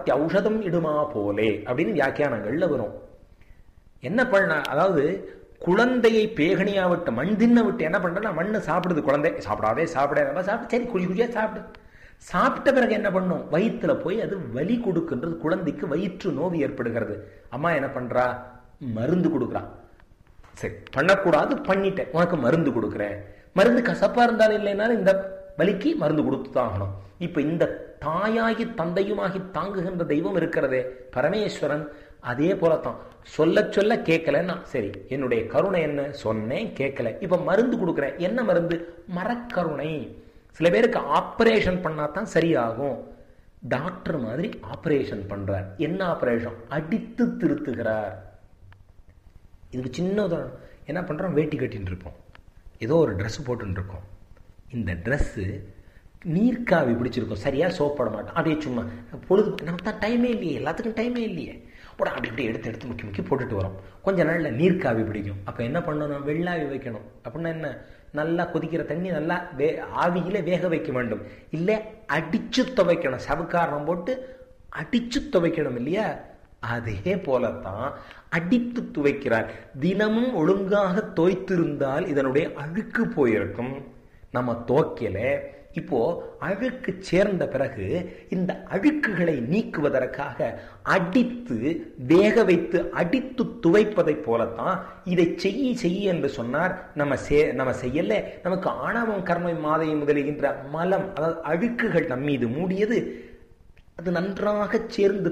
ஔஷதம் இடுமா போலே அப்படின்னு வியாக்கியானங்கள்ல வரும். என்ன பண்ண, அதாவது குழந்தையை பேகணியா விட்டு மண் தின்ன விட்டு என்ன பண்றேன்னா, மண்ணு சாப்பிடுது குழந்தை, சாப்பிடாதே சாப்பிட்டு சரி குழி குழியா சாப்பிடு. சாப்பிட்ட பிறகு என்ன பண்ணும், வயிற்றுல போய் அது வலி கொடுக்கின்றது, குழந்தைக்கு வயிற்று நோவு ஏற்படுகிறது. அம்மா என்ன பண்றா, மருந்து கொடுக்குறான். சரி பண்ணக்கூடாது, பண்ணிட்டேன், உனக்கு மருந்து கொடுக்குறேன். மருந்து கசப்பா இருந்தாலும் இல்லைனாலும் இந்த வலிக்கு மருந்து கொடுத்து தான் ஆகணும். இப்ப இந்த தாயாகி தந்தையுமாகி தாங்குகின்ற தெய்வம் இருக்கிறதே பரமேஸ்வரன், அதே போலத்தான். சொல்ல சொல்ல கேட்கலன்னா சரி, என்னுடைய கருணை என்ன, சொன்னேன் கேட்கல, இப்ப மருந்து கொடுக்குறேன். என்ன மருந்து, மரக்கருணை. சில பேருக்கு ஆபரேஷன் பண்ணாதான் சரியாகும். டாக்டர் மாதிரி ஆபரேஷன் பண்றார். என்ன ஆபரேஷன், அடித்து திருத்துகிறார். இதுக்கு சின்ன உதாரணம். என்ன பண்றோம், வேட்டி கட்டின்னு இருப்போம், ஏதோ ஒரு ட்ரெஸ் போட்டுன்னு இருக்கோம். இந்த ட்ரெஸ்ஸு நீர்க்காவி பிடிச்சிருக்கும், சரியா சோப்பட மாட்டோம், அப்படியே சும்மா பொழுது நமக்கு தான் டைமே இல்லையே, எல்லாத்துக்கும் டைமே இல்லையே, போட அப்படி இப்படி எடுத்து முக்கி முக்கி போட்டுட்டு வரோம். கொஞ்ச நாள்ல நீர்க்காவி பிடிக்கும். அப்ப என்ன பண்ணணும், வெள்ளாவி வைக்கணும். அப்படின்னா என்ன, நல்லா கொதிக்கிற தண்ணி நல்லா ஆவியில வேக வைக்க வேண்டும். இல்ல அடிச்சு துவைக்கணும், சவுக்காரணம் போட்டு அடிச்சு துவைக்கணும் இல்லையா. அதே போலத்தான் அடித்து துவைக்கிறார். தினமும் ஒழுங்காக தோய்த்திருந்தால் இதனுடைய அழுக்கு போயிருக்கும், நம்ம துவைக்கல. இப்போ அழுக்கு சேர்ந்த பிறகு இந்த அழுக்குகளை நீக்குவதற்காக அடித்து வேக வைத்து அடித்து துவைப்பதை போலத்தான் இதை செய்ய என்று சொன்னார். நம்ம செய்யல, நமக்கு ஆணவம் கர்மம் மாதை முதலுகின்ற மலம், அதாவது அழுக்குகள் நம்மீது மூடியது, அது நன்றாக சேர்ந்து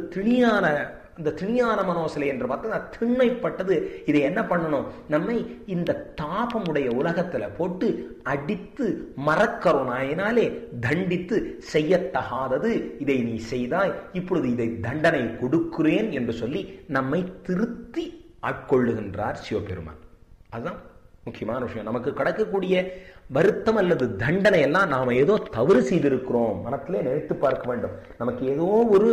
திணியான மனோசலை என்று பார்த்தா திண்ணைப்பட்டது. இதை என்ன பண்ணணும், நம்மை இந்த தாபமுடைய உலகத்துல போட்டு அடித்து மரக்கருணாயினாலே தண்டித்து செய்யத்தகாதது இதை நீ செய்தாய், இப்பொழுது இதை தண்டனை கொடுக்கிறேன் என்று சொல்லி நம்மை திருத்தி ஆட்கொள்ளுகின்றார் சிவபெருமான். அதுதான் முக்கியமான விஷயம். நமக்கு கிடைக்கக்கூடிய வருத்தம் அல்லது தண்டனை எல்லாம் நாம ஏதோ தவறு செய்திருக்கிறோம் மனத்திலே நினைத்து பார்க்க வேண்டும். நமக்கு ஏதோ ஒரு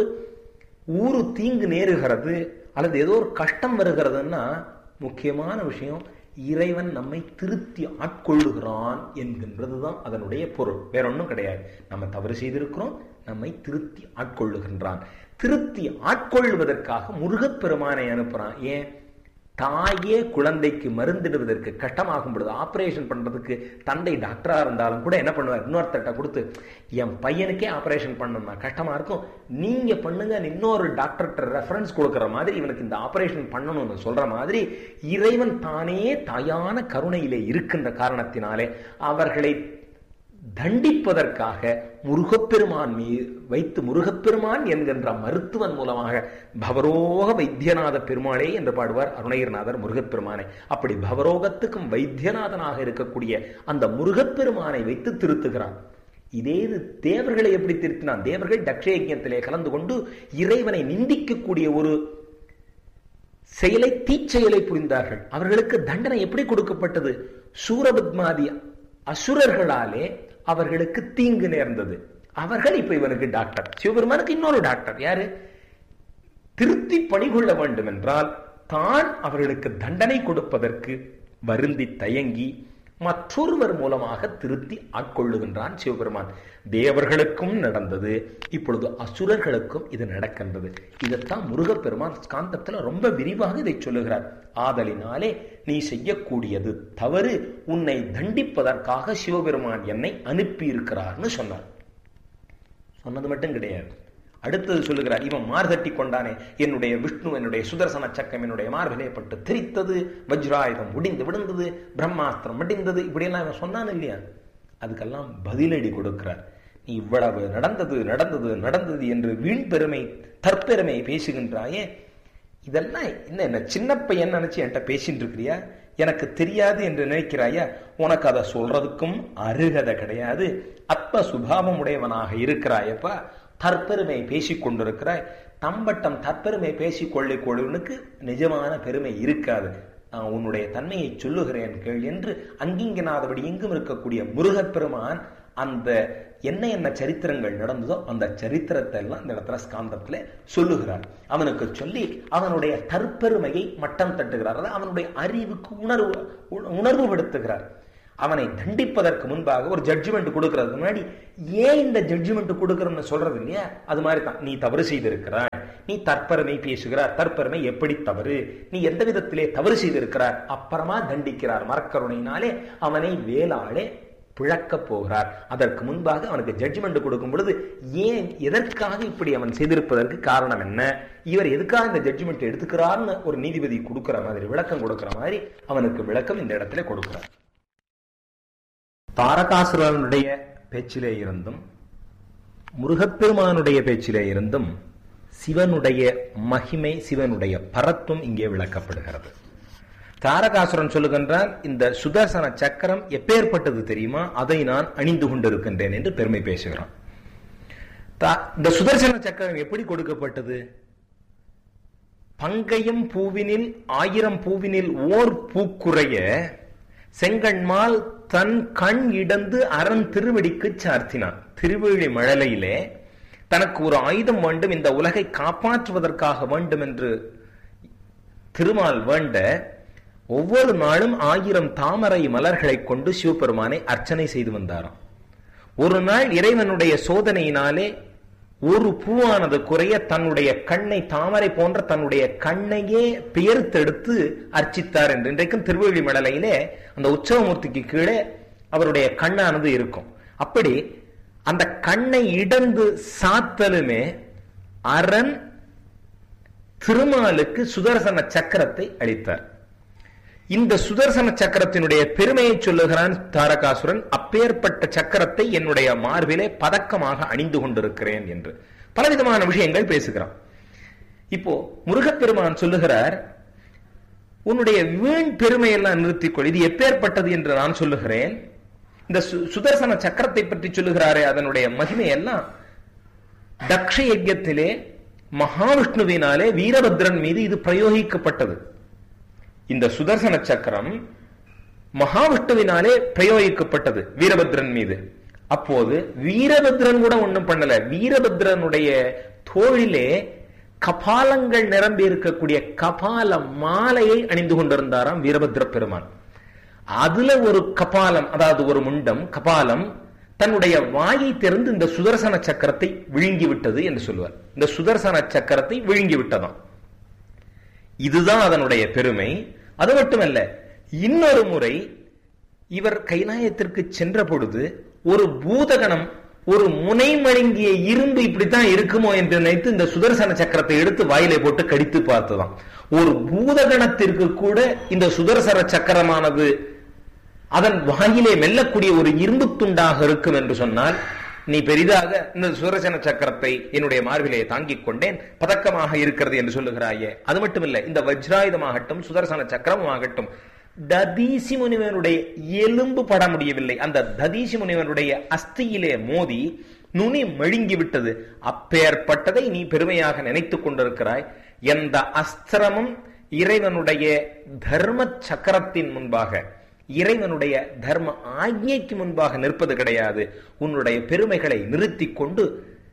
தீங்கு நேருகிறது அல்லது ஏதோ ஒரு கஷ்டம் வருகிறதுன்னா முக்கியமான விஷயம், இறைவன் நம்மை திருத்தி ஆட்கொள்ளுகிறான் என்கின்றதுதான் அதனுடைய பொருள், வேற ஒன்றும் கிடையாது. நம்ம தவறு செய்திருக்கிறோம், நம்மை திருத்தி ஆட்கொள்ளுகின்றான். திருத்தி ஆட்கொள்வதற்காக முருகப்பெருமானை அனுப்புறான். ஏன், தாயே குழந்தைக்கு மருந்திடுவதற்கு கஷ்டமாகும் பொழுது, ஆபரேஷன் பண்றதுக்கு தந்தை டாக்டரா இருந்தாலும் கூட என்ன பண்ணுவார், இன்னொருத்தட்ட கொடுத்து என் பையனுக்கே ஆபரேஷன் பண்ணணும்னா கஷ்டமா இருக்கும், நீங்க பண்ணுங்க, இன்னொரு டாக்டர்கிட்ட ரெஃபரன்ஸ் கொடுக்கிற மாதிரி இவனுக்கு இந்த ஆபரேஷன் பண்ணணும்னு சொல்ற மாதிரி இறைவன் தானே தாயான கருணையிலே இருக்கின்ற காரணத்தினாலே அவர்களை தண்டிப்பதற்காக முருகப்பெருமான் வைத்து, முருகப்பெருமான் என்கின்ற மருத்துவன் மூலமாக பவரோக வைத்தியநாத பெருமாளே என்று பாடுவார் அருணகிரிநாதர் முருகப்பெருமானை. அப்படி பவரோகத்துக்கும் வைத்தியநாதனாக இருக்கக்கூடிய அந்த முருகப்பெருமானை வைத்து திருத்துகிறான். இதே தேவர்களை எப்படி திருத்தினான், தேவர்கள் தக்ஷயஜ்ஞத்திலே கலந்து கொண்டு இறைவனை நிந்திக்கக்கூடிய ஒரு செயலை, தீச்செயலை புரிந்தார்கள். அவர்களுக்கு தண்டனை எப்படி கொடுக்கப்பட்டது, சூரபத்மாதி அசுரர்களாலே அவர்களுக்கு தீங்கு நேர்ந்தது. அவர்கள் இப்ப இவனுக்கு டாக்டர், சிவபெருமானுக்கு இன்னொரு டாக்டர் யாரு, திருத்தி பணிகொள்ள வேண்டும் என்றால் தான் அவர்களுக்கு தண்டனை கொடுப்பதற்கு வருந்தி தயங்கி மற்றொருவர் மூலமாக திருத்தி ஆட்கொள்ளுகின்றான் சிவபெருமான். தேவர்களுக்கும் நடந்தது, இப்பொழுது அசுரர்களுக்கும் இது நடக்கின்றது. இதைத்தான் முருகப்பெருமான் ஸ்காந்தத்துல ரொம்ப விரிவாக இதை சொல்லுகிறார். ஆதலினாலே நீ செய்யக்கூடியது தவறு, உன்னை தண்டிப்பதற்காக சிவபெருமான் என்னை அனுப்பி இருக்கிறார்னு சொன்னார். சொன்னது மட்டும் கிடையாது, அடுத்தது சொல்லுகிறார், இவன் மார்தட்டி கொண்டானே, என்னுடைய விஷ்ணு, என்னுடைய சுதர்சன சக்கம் என்னுடைய மார்பிலே பட்டு தெரித்தது, வஜ்ராயுதம் முடிந்து விழுந்தது, பிரம்மாஸ்திரம் முடிந்தது, இப்படியெல்லாம் இவன் சொன்னான் இல்லையா, அதுக்கெல்லாம் பதிலடி கொடுக்கிறார். நீ இவ்வளவு நடந்தது நடந்தது நடந்தது என்று வீண் பெருமை தற்பெருமை பேசுகின்றாயே, இதெல்லாம் என்ன சின்ன பையன் நினைச்சு என்கிட்ட பேசிட்டு இருக்கிறியா, எனக்கு தெரியாது என்று நினைக்கிறாயா, உனக்கு அதை சொல்றதுக்கும் அருகதை கிடையாது, அற்ப சுபாவம் உடையவனாக இருக்கிறாயப்பா, தற்பெருமை பேசிக் கொண்டிருக்கிறாய். தம்பட்டம் தற்பெருமை பேசிக் கொள்ளுவனுக்கு நிஜமான பெருமை இருக்காது. நான் உன்னுடைய தன்மையை சொல்லுகிறேன் கேள் என்று அங்கிங்கனாதபடி எங்கும் இருக்கக்கூடிய முருகப்பெருமான் அந்த என்ன சரித்திரங்கள் நடந்ததோ அந்த சரித்திரத்தை எல்லாம் இந்த இடத்துல ஸ்காந்தத்துல சொல்லுகிறார். அவனுக்கு சொல்லி அவனுடைய தற்பெருமையை மட்டம் தட்டுகிறார், அவனுடைய அறிவுக்கு உணர்வு படுத்துகிறார். அவனை தண்டிப்பதற்கு முன்பாக ஒரு ஜட்ஜ்மெண்ட் கொடுக்கறதுக்கு முன்னாடி ஏன் இந்த ஜட்ஜ்மெண்ட் கொடுக்கறன்னு சொல்றது இல்லையா, அது மாதிரி தான் நீ தவறு செய்திருக்கிறாய், நீ தற்பெருமை பேசுகிறார், தற்பெருமை எப்படி தவறு, நீ எந்த விதத்திலே தவறு செய்திருக்கிறார். அப்புறமா தண்டிக்கிறார் மரக்கருணையினாலே, அவனை வேளாளே பிழக்க போகிறார். அதற்கு முன்பாக அவனுக்கு ஜட்ஜ்மெண்ட் கொடுக்கும் பொழுது ஏன் எதற்காக இப்படி அவன் செய்திருப்பதற்கு காரணம் என்ன, இவர் எதுக்காக இந்த ஜட்ஜ்மெண்ட் எடுத்துக்கிறார்னு ஒரு நீதிபதி கொடுக்கிற மாதிரி, விளக்கம் கொடுக்கிற மாதிரி அவனுக்கு விளக்கம் இந்த இடத்துல கொடுக்கிறார். தாரகாசுரனுடைய பேச்சிலே இருந்தும் முருகப்பெருமானுடைய பேச்சிலே இருந்தும் சிவனுடைய மகிமை, சிவனுடைய பரத்துவம் இங்கே விளக்கப்படுகிறது. தாரகாசுரன் சொல்லுகின்றான், இந்த சுதர்சன சக்கரம் எப்பேற்பட்டது தெரியுமா, அதை நான் அணிந்து கொண்டிருக்கின்றேன் என்று பெருமை பேசுகிறான். இந்த சுதர்சன சக்கரம் எப்படி கொடுக்கப்பட்டது? பங்கையும் பூவினில் 1000 பூவினில் ஓர் பூக்குறைய செங்கண்மால் தன் கண் இடந்து அரண் திருவடிக்கு சார்த்தினான். திருவேழி மழலையிலே தனக்கு ஒரு ஆயுதம் வேண்டும், இந்த உலகை காப்பாற்றுவதற்காக வேண்டும் என்று திருமால் வேண்ட ஒவ்வொரு நாளும் 1000 தாமரை மலர்களை கொண்டு சிவபெருமானை அர்ச்சனை செய்து வந்தாராம். ஒரு நாள் இறைவனுடைய சோதனையினாலே ஒரு பூவானது குறைய தன்னுடைய கண்ணை, தாமரை போன்ற தன்னுடைய கண்ணையே பெயர்த்தெடுத்து அர்ச்சித்தார் என்று இன்றைக்கும் திருவேழி மடலையிலே அந்த உற்சவமூர்த்திக்கு கீழே அவருடைய கண்ணானது இருக்கும். அப்படி அந்த கண்ணை இடந்து சாத்தலுமே அரண் திருமாலுக்கு சுதர்சன சக்கரத்தை அளித்தார். இந்த சுதர்சன சக்கரத்தினுடைய பெருமையை சொல்லுகிறான் தாரகாசுரன். அப்பேற்பட்ட சக்கரத்தை என்னுடைய மார்பிலே பதக்கமாக அணிந்து கொண்டிருக்கிறேன் என்று பலவிதமான விஷயங்கள் பேசுகிறான். இப்போ முருகப்பெருமான் சொல்லுகிறார், உன்னுடைய வீண் பெருமையெல்லாம் நிறுத்திக்கொள், இது எப்பேற்பட்டது என்று நான் சொல்லுகிறேன். இந்த சுதர்சன சக்கரத்தை பற்றி சொல்லுகிறாரே, அதனுடைய மகிமையெல்லாம் தக்ஷ யஜ்ஞத்திலே மகாவிஷ்ணுவினாலே வீரபத்ரன் மீது இது பிரயோகிக்கப்பட்டது. இந்த சுதர்சன சக்கரம் மகாவிஷ்ணுவினாலே பிரயோகிக்கப்பட்டது வீரபத்ரன் மீது. அப்போது வீரபத்ரன் கூட ஒண்ணும் பண்ணல. வீரபத்ரனுடைய தோளிலே கபாலங்கள் நிரம்பி இருக்கக்கூடிய கபால மாலையை அணிந்து கொண்டிருந்தாராம் வீரபத்ர பெருமான். அதுல ஒரு கபாலம், அதாவது ஒரு முண்டம் கபாலம் தன்னுடைய வாயை திறந்து இந்த சுதர்சன சக்கரத்தை விழுங்கி விட்டது என்று சொல்லுவார். இந்த சுதர்சன சக்கரத்தை விழுங்கி விட்டதாம். இதுதான் அதனுடைய பெருமை. அது மட்டுமல்ல, இன்னொரு முறை இவர் கைலாயத்திற்கு சென்ற பொழுது ஒரு பூதகணம் ஒரு முனை மழுங்கிய இரும்பு இப்படித்தான் இருக்குமோ என்று நினைத்து இந்த சுதர்சன சக்கரத்தை எடுத்து வாயிலே போட்டு கடித்து பார்த்ததாம். ஒரு பூதகணத்திற்கு கூட இந்த சுதர்சன சக்கரமானது அதன் வாயிலே மெல்லக்கூடிய ஒரு இரும்பு துண்டாக இருக்கும் என்று சொன்னால், நீ பெரிதாக இந்த சுதர்சன சக்கரத்தை என்னுடைய மார்பிலே தாங்கிக் கொண்டேன், பதக்கமாக இருக்கிறது என்று சொல்லுகிறாயே. அது மட்டுமில்லை, இந்த வஜ்ராயுதமாகட்டும் சுதர்சன சக்கரமாகட்டும் ததீசி முனிவனுடைய எலும்பு பட முடியவில்லை. அந்த ததீசி முனிவனுடைய அஸ்தியிலே மோதி நுனி மழுங்கி விட்டது. அப்பேற்பட்டதை நீ பெருமையாக நினைத்துக் கொண்டிருக்கிறாய். எந்த அஸ்திரமும் இறைவனுடைய தர்ம சக்கரத்தின் முன்பாக, இறைவனுடைய தர்ம ஆజ్ఞைக்கு முன்பாக நிற்பது கிடையாது. உன்னுடைய பெருமைகளை நிறுத்தி கொண்டு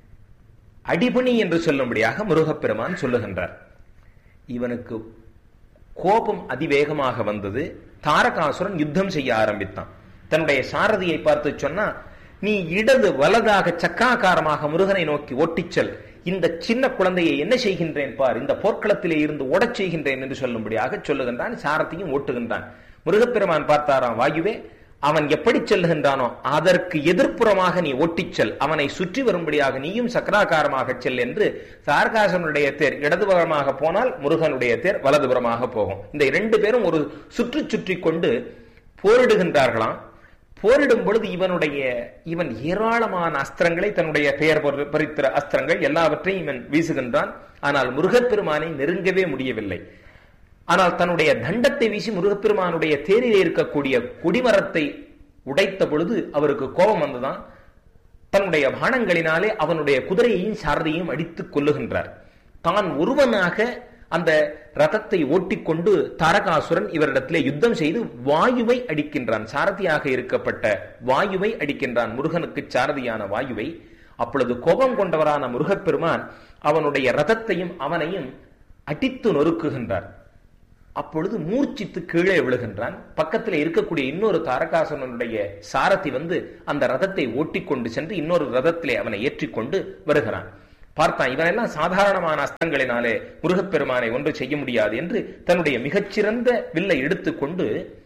அடிபணி என்று சொல்லும்படியாக முருகப்பெருமான் சொல்லுகின்றார். இவனுக்கு கோபம் அதிவேகமாக வந்தது. தாரகாசுரன் யுத்தம் செய்ய ஆரம்பித்தான். தன்னுடைய சாரதியை பார்த்து சொன்னா, நீ இடது வலதாக சக்காகாரமாக முருகனை நோக்கி ஓட்டிச்சல், இந்த சின்ன குழந்தையை என்ன செய்கின்றேன் பார், இந்த போர்க்களத்திலே இருந்து ஓடச் செய்கின்றேன் என்று சொல்லும்படியாக சொல்லுகின்றான். சாரதியும் ஓட்டுகின்றான். முருகப்பெருமான் பார்த்தாராம், வாயுவே, அவன் எப்படி செல்லுகின்றானோ அதற்கு எதிர்ப்புறமாக நீ ஓட்டிச்சல், அவனை சுற்றி வரும்படியாக நீயும் சக்கராகாரமாக செல் என்று. தாரகாசுரனுடைய தேர் இடதுபுறமாக போனால் முருகனுடைய தேர் வலதுபுறமாக போகும். இந்த 2 பேரும் ஒரு சுற்றி கொண்டு போரிடுகின்றார்களாம். போரிடும் பொழுது இவன் ஏராளமான அஸ்திரங்களை, தன்னுடைய பெயர் பறித்த அஸ்திரங்கள் எல்லாவற்றையும் இவன் வீசுகின்றான். ஆனால் முருகப்பெருமானை நெருங்கவே முடியவில்லை. ஆனால் தன்னுடைய தண்டத்தை வீசி முருகப்பெருமானுடைய தேரிலே இருக்கக்கூடிய கொடிமரத்தை உடைத்த பொழுது அவருக்கு கோபம் வந்துதான். தன்னுடைய பானங்களினாலே அவனுடைய குதிரையையும் சாரதியையும் அடித்துக் கொல்லுகின்றார். தான் ஒருவனாக அந்த ரதத்தை ஓட்டிக்கொண்டு தாரகாசுரன் இவரிடத்திலே யுத்தம் செய்து வாயுவை அடிக்கின்றான். சாரதியாக இருக்கப்பட்ட வாயுவை அடிக்கின்றான், முருகனுக்கு சாரதியான வாயுவை. அப்பொழுது கோபம் கொண்டவரான முருகப்பெருமான் அவனுடைய ரதத்தையும் அவனையும் அடித்து நொறுக்குகின்றார். அப்பொழுது மூர்ச்சித்து கீழே விழுகின்றான். பக்கத்தில் இருக்கக்கூடிய இன்னொரு தாரகாசுரனுடைய சாரதி வந்து அந்த ரதத்தை ஓட்டிக்கொண்டு சென்று இன்னொரு ரதத்திலே அவனை ஏற்றிக்கொண்டு வருகிறான். பார்த்தான். இவனெல்லாம் சாதாரணமான அஸ்திரங்களினாலே முருகப்பெருமானை ஒன்று செய்ய முடியாது என்று தன்னுடைய மிகச்சிறந்த வில்லை எடுத்துக்கொண்டு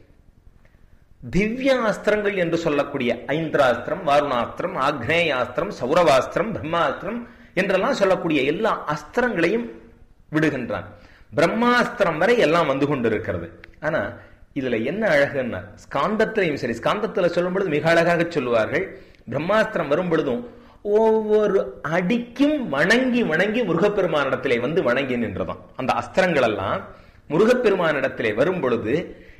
திவ்ய அஸ்திரங்கள் என்று சொல்லக்கூடிய ஐந்திராஸ்திரம், வாருணாஸ்திரம், ஆக்னேயாஸ்திரம், சௌரவாஸ்திரம், பிரம்மாஸ்திரம் என்றெல்லாம் சொல்லக்கூடிய எல்லா அஸ்திரங்களையும் விடுகின்றான். பிரம்மாஸ்திரம் வரை எல்லாம் வந்து கொண்டிருக்கிறது. ஆனா இதுல என்ன அழகுன்னா, ஸ்காந்தத்திலையும் சரி, ஸ்காந்தத்துல சொல்லும் பொழுது மிக அழகாக சொல்லுவார்கள், பிரம்மாஸ்திரம் வரும் பொழுதும் ஒவ்வொரு அடிக்கும் வணங்கி வணங்கி முருகப்பெருமானிடத்திலே வந்து வணங்கி நின்றதாம். அந்த அஸ்திரங்கள் எல்லாம் முருகப்பெருமானிடத்திலே வரும் பொழுது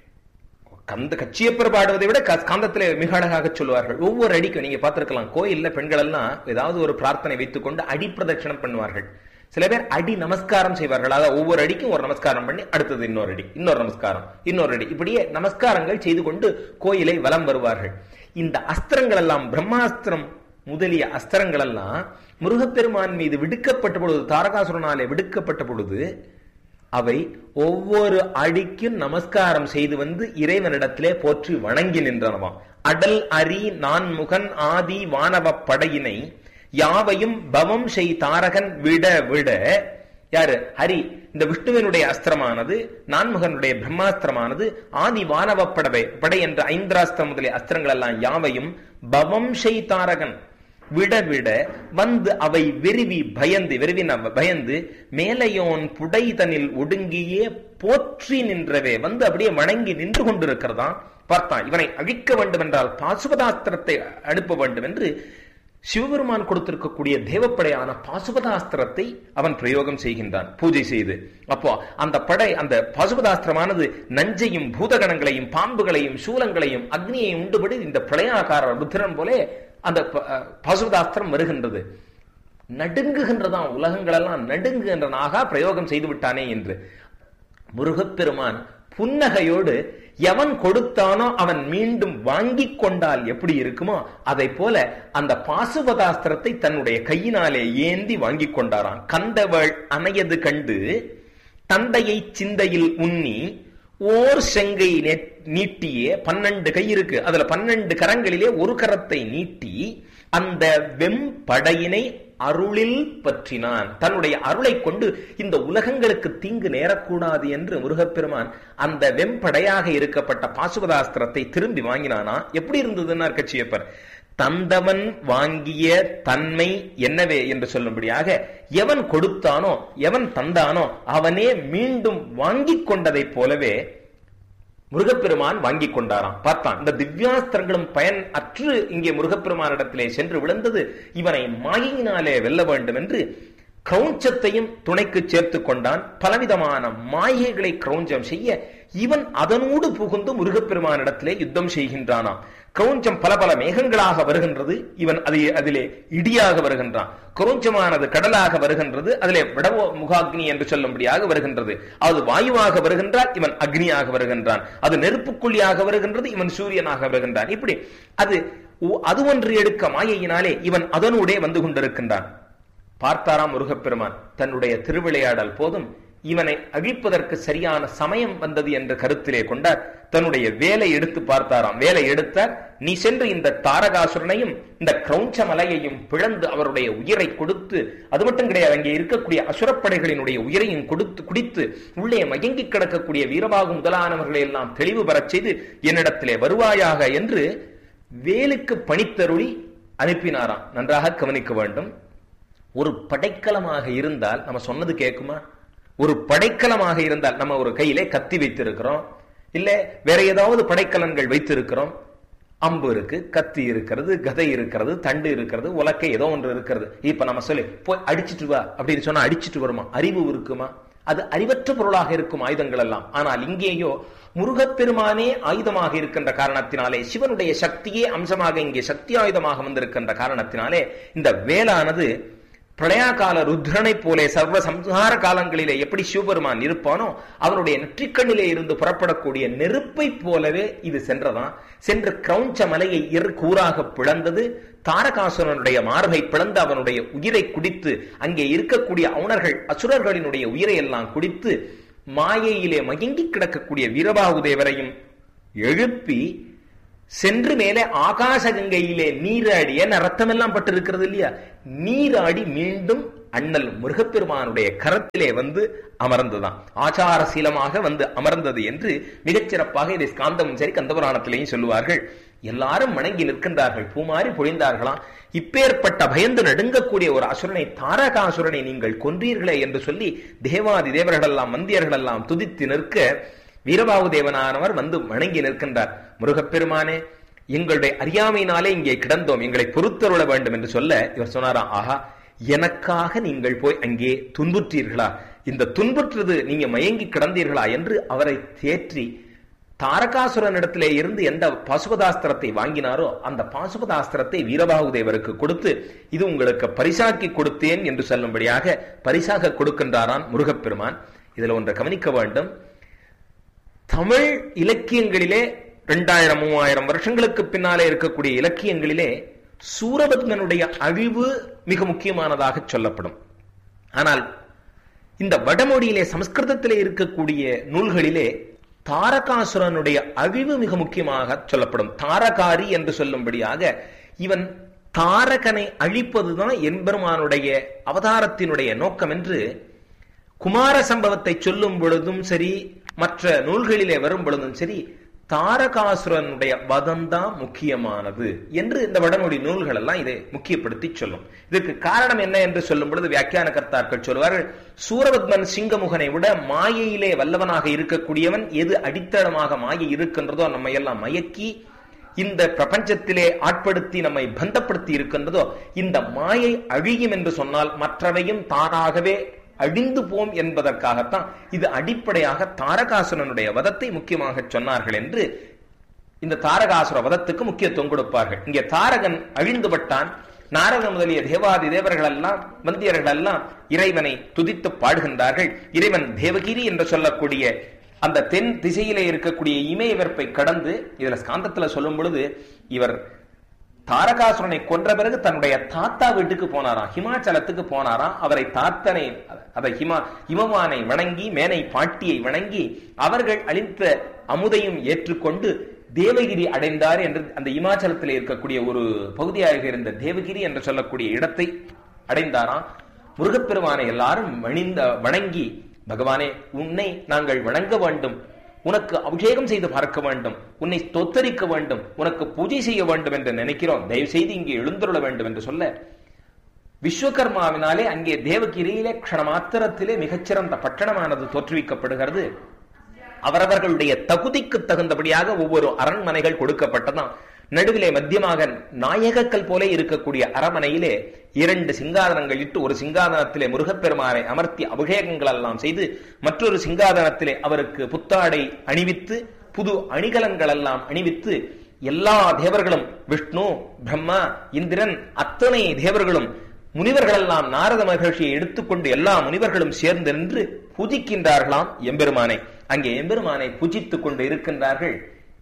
கந்த கச்சியப்பர் பாடுவதை விட காந்தத்திலே மிக அழகாக சொல்லுவார்கள். ஒவ்வொரு அடிக்கும் நீங்க பார்த்திருக்கலாம், கோயில்ல பெண்கள் எல்லாம் ஏதாவது ஒரு பிரார்த்தனை வைத்துக் கொண்டு அடி பிரதட்சணம் பண்ணுவார்கள். சில பேர் அடி நமஸ்காரம் செய்வார்கள். அதாவது ஒவ்வொரு அடிக்கும் ஒரு நமஸ்காரம் பண்ணி அடுத்தது இன்னொரு அடி, இன்னொரு நமஸ்காரம், இன்னொரு அடி, இப்படியே நமஸ்காரங்கள் செய்து கொண்டு கோயிலை வலம் வருவார்கள். இந்த அஸ்திரங்கள் எல்லாம், பிரம்மாஸ்திரம் முதலிய அஸ்திரங்கள் எல்லாம் முருகப்பெருமான் மீது விடுக்கப்பட்ட பொழுது, தாரகாசுரனாலே விடுக்கப்பட்ட பொழுது அவை ஒவ்வொரு அடிக்கும் நமஸ்காரம் செய்து வந்து இறைவனிடத்திலே போற்றி வணங்கி நின்றனவாம். அடல் அரி நான்முகன் ஆதி வானவ படையினை யாவையும் பவம் செய் தாரகன் விட விட. யாரு? ஹரி. இந்த விஷ்ணுவினுடைய அஸ்திரமானது, நான்முகனுடைய பிரம்மாஸ்திரமானது, ஆதி வானவ படை என்ற ஐந்திராஸ்திரம் முதலிய அஸ்திரங்கள் எல்லாம் யாவையும் பவம் செய் தாரகன் விட விட வந்து அவை வெறுவி பயந்து மேலையோன் புடைதனில் ஒடுங்கியே போற்றி நின்றவே வந்து அப்படியே வணங்கி நின்று கொண்டிருக்கிறதான். பார்த்தான், இவனை அழிக்க வேண்டும் என்றால் பாசுபதாஸ்திரத்தை அனுப்ப வேண்டும் என்று சிவபெருமான் கொடுத்திருக்கக்கூடிய தேவப்படையான பாசுபதாஸ்திரத்தை அவன் பிரயோகம் செய்கின்றான் பூஜை செய்து. அப்போ அந்த படை, அந்த பாசுபதாஸ்திரமானது நஞ்சையும் பூதகணங்களையும் பாம்புகளையும் சூலங்களையும் அக்னியையும் உண்டுபடி இந்த பிரளயாகார ருத்திரன் போலே அந்த பாசுபதாஸ்திரம் வருகின்றது. நடுங்குகின்றதாம், உலகங்கள் எல்லாம் நடுங்குகின்றனாக பிரயோகம் செய்து விட்டானே என்று. முருகப்பெருமான் புன்னகையோடு எவன் கொடுத்தானோ அவன் மீண்டும் வாங்கி கொண்டால் எப்படி இருக்குமோ அதை போல அந்த பாசுபதாஸ்திரத்தை தன்னுடைய கையினாலே ஏந்தி வாங்கி கொண்டாராம். கந்தவள் அணையது கண்டு தந்தையை சிந்தையில் உண்ணி ஓர் செங்கை நீட்டியே, 12 கை இருக்கு, அதுல 12 கரங்களிலே ஒரு கரத்தை நீட்டி அந்த வெம்படையினை அருளில் பற்றினான். தன்னுடைய அருளை கொண்டு இந்த உலகங்களுக்கு தீங்கு நேரக்கூடாது என்று முருகப்பெருமான் அந்த வெம்படையாக இருக்கப்பட்ட பாசுபதாஸ்திரத்தை திரும்பி வாங்கினானா. எப்படி இருந்ததுன்னா கச்சியப்பர், தந்தவன் வாங்கிய தன்மை என்னவே என்று சொல்லும்படியாக எவன் கொடுத்தானோ எவன் தந்தானோ அவனே மீண்டும் வாங்கி கொண்டதை போலவே முருகப்பெருமான் வாங்கி கொண்டாராம். பார்த்தான், இந்த திவ்யாஸ்திரங்களும் பயன் அற்று இங்கே முருகப்பெருமானிடத்திலே சென்று விழுந்தது. இவனை மாயினாலே வெல்ல வேண்டும் என்று கிரௌஞ்சத்தையும் துணைக்கு சேர்த்து கொண்டான். பலவிதமான மாயைகளை கிரௌஞ்சம் செய்ய இவன் அதனோடு புகுந்து முருகப்பெருமானிடத்திலே யுத்தம் செய்கின்றானாம். கிரௌஞ்சம் பல பல மேகங்களாக வருகின்றது, இவன் அதிலே இடியாக வருகின்றான். கிரௌஞ்சமானது கடலாக வருகின்றது, அதிலே விடவோ முகாக்னி என்று சொல்லும்படியாக வருகின்றது. அது வாயுவாக வருகின்றால் இவன் அக்னியாக வருகின்றான். அது நெருப்புக்குள்ளியாக வருகின்றது, இவன் சூரியனாக வருகின்றான். இப்படி அது ஒன்று எடுக்க மாயையினாலே இவன் அதனூடே வந்து கொண்டிருக்கின்றான். பார்த்தாராம் முருகப்பெருமான், தன்னுடைய திருவிளையாடல் போதும், இவனை அழிப்பதற்கு சரியான சமயம் வந்தது என்று கருத்திலே கொண்டார். தன்னுடைய வேலை எடுத்து பார்த்தாராம். வேலை எடுத்தார், நீ சென்று இந்த தாரகாசுரனையும் இந்த கிரௌஞ்ச மலையையும் பிளந்து அவருடைய உயிரை கொடுத்து, அது மட்டும் கிடையாது, அங்கே இருக்கக்கூடிய அசுரப்படைகளினுடைய உயிரையும் கொடுத்து குடித்து உள்ளே மயங்கி கிடக்கக்கூடிய வீரபாகு முதலானவர்களை எல்லாம் தெளிவு பெறச் செய்து என்னிடத்திலே வருவாயாக என்று வேலுக்கு பணித்தருளி அனுப்பினாராம். நன்றாக கவனிக்க வேண்டும். ஒரு படைக்கலமாக இருந்தால் நம்ம சொன்னது கேட்குமா? ஒரு படைக்கலமாக இருந்தால் நம்ம ஒரு கையிலே கத்தி வைத்திருக்கிறோம், இல்ல வேற ஏதாவது படைக்கலன்கள் வைத்திருக்கிறோம், அம்பு இருக்கு, கத்தி இருக்கிறது, கதை இருக்கிறது, தண்டு இருக்கிறது, உலக்கை ஏதோ ஒன்று இருக்கிறது. இப்ப நம்ம சொல்லி போய் அடிச்சுட்டு வா அப்படின்னு சொன்னா அடிச்சுட்டு வருமா? அறிவு இருக்குமா? அது அறிவற்ற பொருளாக இருக்கும் ஆயுதங்கள் எல்லாம். ஆனால் இங்கேயோ முருகப்பெருமானே ஆயுதமாக இருக்கின்ற காரணத்தினாலே, சிவனுடைய சக்தியே அம்சமாக இங்கே சக்தி ஆயுதமாக வந்திருக்கின்ற காரணத்தினாலே இந்த வேலானது பிரளயகால ருத்ரனை போலே சர்வ சம்ஹார காலங்களிலே எப்படி சிவபெருமான் இருப்பானோ அவனுடைய நெற்றிக்கண்ணிலே இருந்து புறப்படக்கூடிய நெருப்பை போலவே இது சென்றதான். சென்று கிரௌஞ்ச மலையை கூறாக பிளந்தது. தாரகாசுரனுடைய மார்பை பிளந்து அவனுடைய உயிரை குடித்து, அங்கே இருக்கக்கூடிய அவுணர்கள் அசுரர்களினுடைய உயிரை எல்லாம் குடித்து, மாயையிலே மயங்கி கிடக்கக்கூடிய வீரபாகுதேவரையும் எழுப்பி சென்று மேலே ஆகாச கங்கையிலே நீராடி, ஏன்னா ரத்தம் எல்லாம் பட்டு இருக்கிறது இல்லையா, நீராடி மீண்டும் அண்ணல் முருகப்பெருமானுடைய கரத்திலே வந்து அமர்ந்ததாம். ஆச்சாரசீலமாக வந்து அமர்ந்தது என்று மிகச்சிறப்பாக இதை ஸ்காந்தமும் சரி கந்தபுராணத்திலேயும் சொல்லுவார்கள். எல்லாரும் வணங்கி நிற்கின்றார்கள், பூமாறி பொழிந்தார்களாம். இப்பேற்பட்ட பயந்து நடுங்கக்கூடிய ஒரு அசுரனை, தாரகாசுரனை நீங்கள் கொன்றீர்களே என்று சொல்லி தேவாதி தேவர்கள் எல்லாம் மந்தியர்கள் எல்லாம் துதித்து நிற்க வீரபாகு தேவனானவர் வந்து வணங்கி நிற்கின்றார். முருகப்பெருமானே, எங்களுடைய அறியாமையினாலே இங்கே கிடந்தோம், எங்களை பொறுத்தருள வேண்டும் என்று சொல்ல இவர் சொன்னாராம், ஆஹா, எனக்காக நீங்கள் போய் அங்கே துன்புற்றீர்களா? இந்த துன்புற்றது நீங்க மயங்கி கிடந்தீர்களா என்று அவரை தேற்றி தாரகாசுரனிடத்திலே இருந்து எந்த பாசுபதாஸ்திரத்தை வாங்கினாரோ அந்த பாசுபதாஸ்திரத்தை வீரபாகு தேவருக்கு கொடுத்து, இது உங்களுக்கு பரிசாக்கி கொடுத்தேன் என்று சொல்லும்படியாக பரிசாக கொடுக்கின்றாரான் முருகப்பெருமான். இதுல ஒன்றை கவனிக்க வேண்டும். தமிழ் இலக்கியங்களிலே 2000-3000 வருஷங்களுக்கு பின்னாலே இருக்கக்கூடிய இலக்கியங்களிலே சூரபத்மனுடைய அழிவு மிக முக்கியமானதாக சொல்லப்படும். ஆனால் இந்த வடமொழியிலே சமஸ்கிருதத்திலே இருக்கக்கூடிய நூல்களிலே தாரகாசுரனுடைய அழிவு மிக முக்கியமாக சொல்லப்படும். தாரகாரி என்று சொல்லும்படியாக இவன் தாரகனை அழிப்பதுதான் எம்பெருமானுடைய அவதாரத்தினுடைய நோக்கம் என்று குமார சம்பவத்தை சொல்லும் பொழுதும் சரி, மற்ற நூல்களிலே வரும் பொழுதும் சரி, தாரகாசுரனுடைய வதம்தான் முக்கியமானது என்று இந்த வடமொழி நூல்கள் எல்லாம் இதை முக்கியப்படுத்தி சொல்லும். இதுக்கு காரணம் என்ன என்று சொல்லும் பொழுது வியாக்கியான கர்த்தாக்கள் சொல்வார்கள், சூரபத்மன் சிங்கமுகனை விட மாயையிலே வல்லவனாக இருக்கக்கூடியவன். எது அடித்தளமாக மாயை இருக்கின்றதோ, நம்மை எல்லாம் மயக்கி இந்த பிரபஞ்சத்திலே ஆட்படுத்தி நம்மை பந்தப்படுத்தி இருக்கின்றதோ, இந்த மாயை அழியும் என்று சொன்னால் மற்றவையும் தானாகவே அழிந்து போம் என்பதற்காகத்தான் இது அடிப்படையாக தாரகாசுரனுடைய வதத்தை முக்கியமாக சொன்னார்கள் என்று இந்த தாரகாசுர வதத்துக்கு முக்கியத்துவம் கொடுப்பார்கள். இங்கே தாரகன் அழிந்துபட்டான். நாரத முதலிய தேவாதி தேவர்கள் எல்லாம் வந்தியர்கள் எல்லாம் இறைவனை துதித்து பாடுகின்றார்கள். இறைவன் தேவகிரி என்று சொல்லக்கூடிய அந்த தென் திசையிலே இருக்கக்கூடிய இமயவெற்பை கடந்து, இதுல ஸ்காந்தத்துல சொல்லும் பொழுது இவர் தாரகாசுரனை கொன்ற பிறகு தன்னுடைய தாத்தா வீட்டுக்கு போனாராம், ஹிமாச்சலத்துக்கு போனாராம். அவரை தாத்தனை, அதை ஹிமவானை வணங்கி, மேனை பாட்டியை வணங்கி, அவர்கள் அளித்த அமுதையும் ஏற்றுக்கொண்டு தேவகிரி அடைந்தார் என்று அந்த இமாச்சலத்தில் இருக்கக்கூடிய ஒரு பகுதியாக இருந்த தேவகிரி என்று சொல்லக்கூடிய இடத்தை அடைந்தாராம். முருகப்பெருமானை எல்லாரும் வணங்கி, பகவானே, உன்னை நாங்கள் வணங்க வேண்டும், உனக்கு அபிஷேகம் செய்து பார்க்க வேண்டும், உன்னை ஸ்தோத்தரிக்க வேண்டும், உனக்கு பூஜை செய்ய வேண்டும் என்று நினைக்கிறோம், தயவு செய்து இங்கே எழுந்துருள வேண்டும் என்று சொல்ல, விஸ்வகர்மாவினாலே அங்கே தேவகிரியிலே க்ஷணமாத்திரத்திலே மிகச்சிறந்த பட்டணமானது தோற்றுவிக்கப்படுகிறது. அவரவர்களுடைய தகுதிக்கு தகுந்தபடியாக ஒவ்வொரு அரண்மனைகள் கொடுக்கப்பட்டதாம். நடுவிலே மத்தியமாக நாயகக்கல் போல இருக்கக்கூடிய அரண்மனையிலே 2 சிங்காதனங்கள் இட்டு, ஒரு சிங்காதனத்திலே முருகப்பெருமானை அமர்த்தி அபிஷேகங்கள் எல்லாம் செய்து, மற்றொரு சிங்காதனத்திலே அவருக்கு புத்தாடை அணிவித்து, புது அணிகலன்கள் எல்லாம் அணிவித்து, எல்லா தேவர்களும், விஷ்ணு, பிரம்மா, இந்திரன், அத்தனை தேவர்களும், முனிவர்கள் எல்லாம் நாரத மகர்ஷியை எடுத்துக்கொண்டு எல்லா முனிவர்களும் சேர்ந்து நின்று பூஜிக்கின்றார்களாம் எம்பெருமானை. அங்கே எம்பெருமானை பூஜித்துக் கொண்டு இருக்கின்றார்கள்.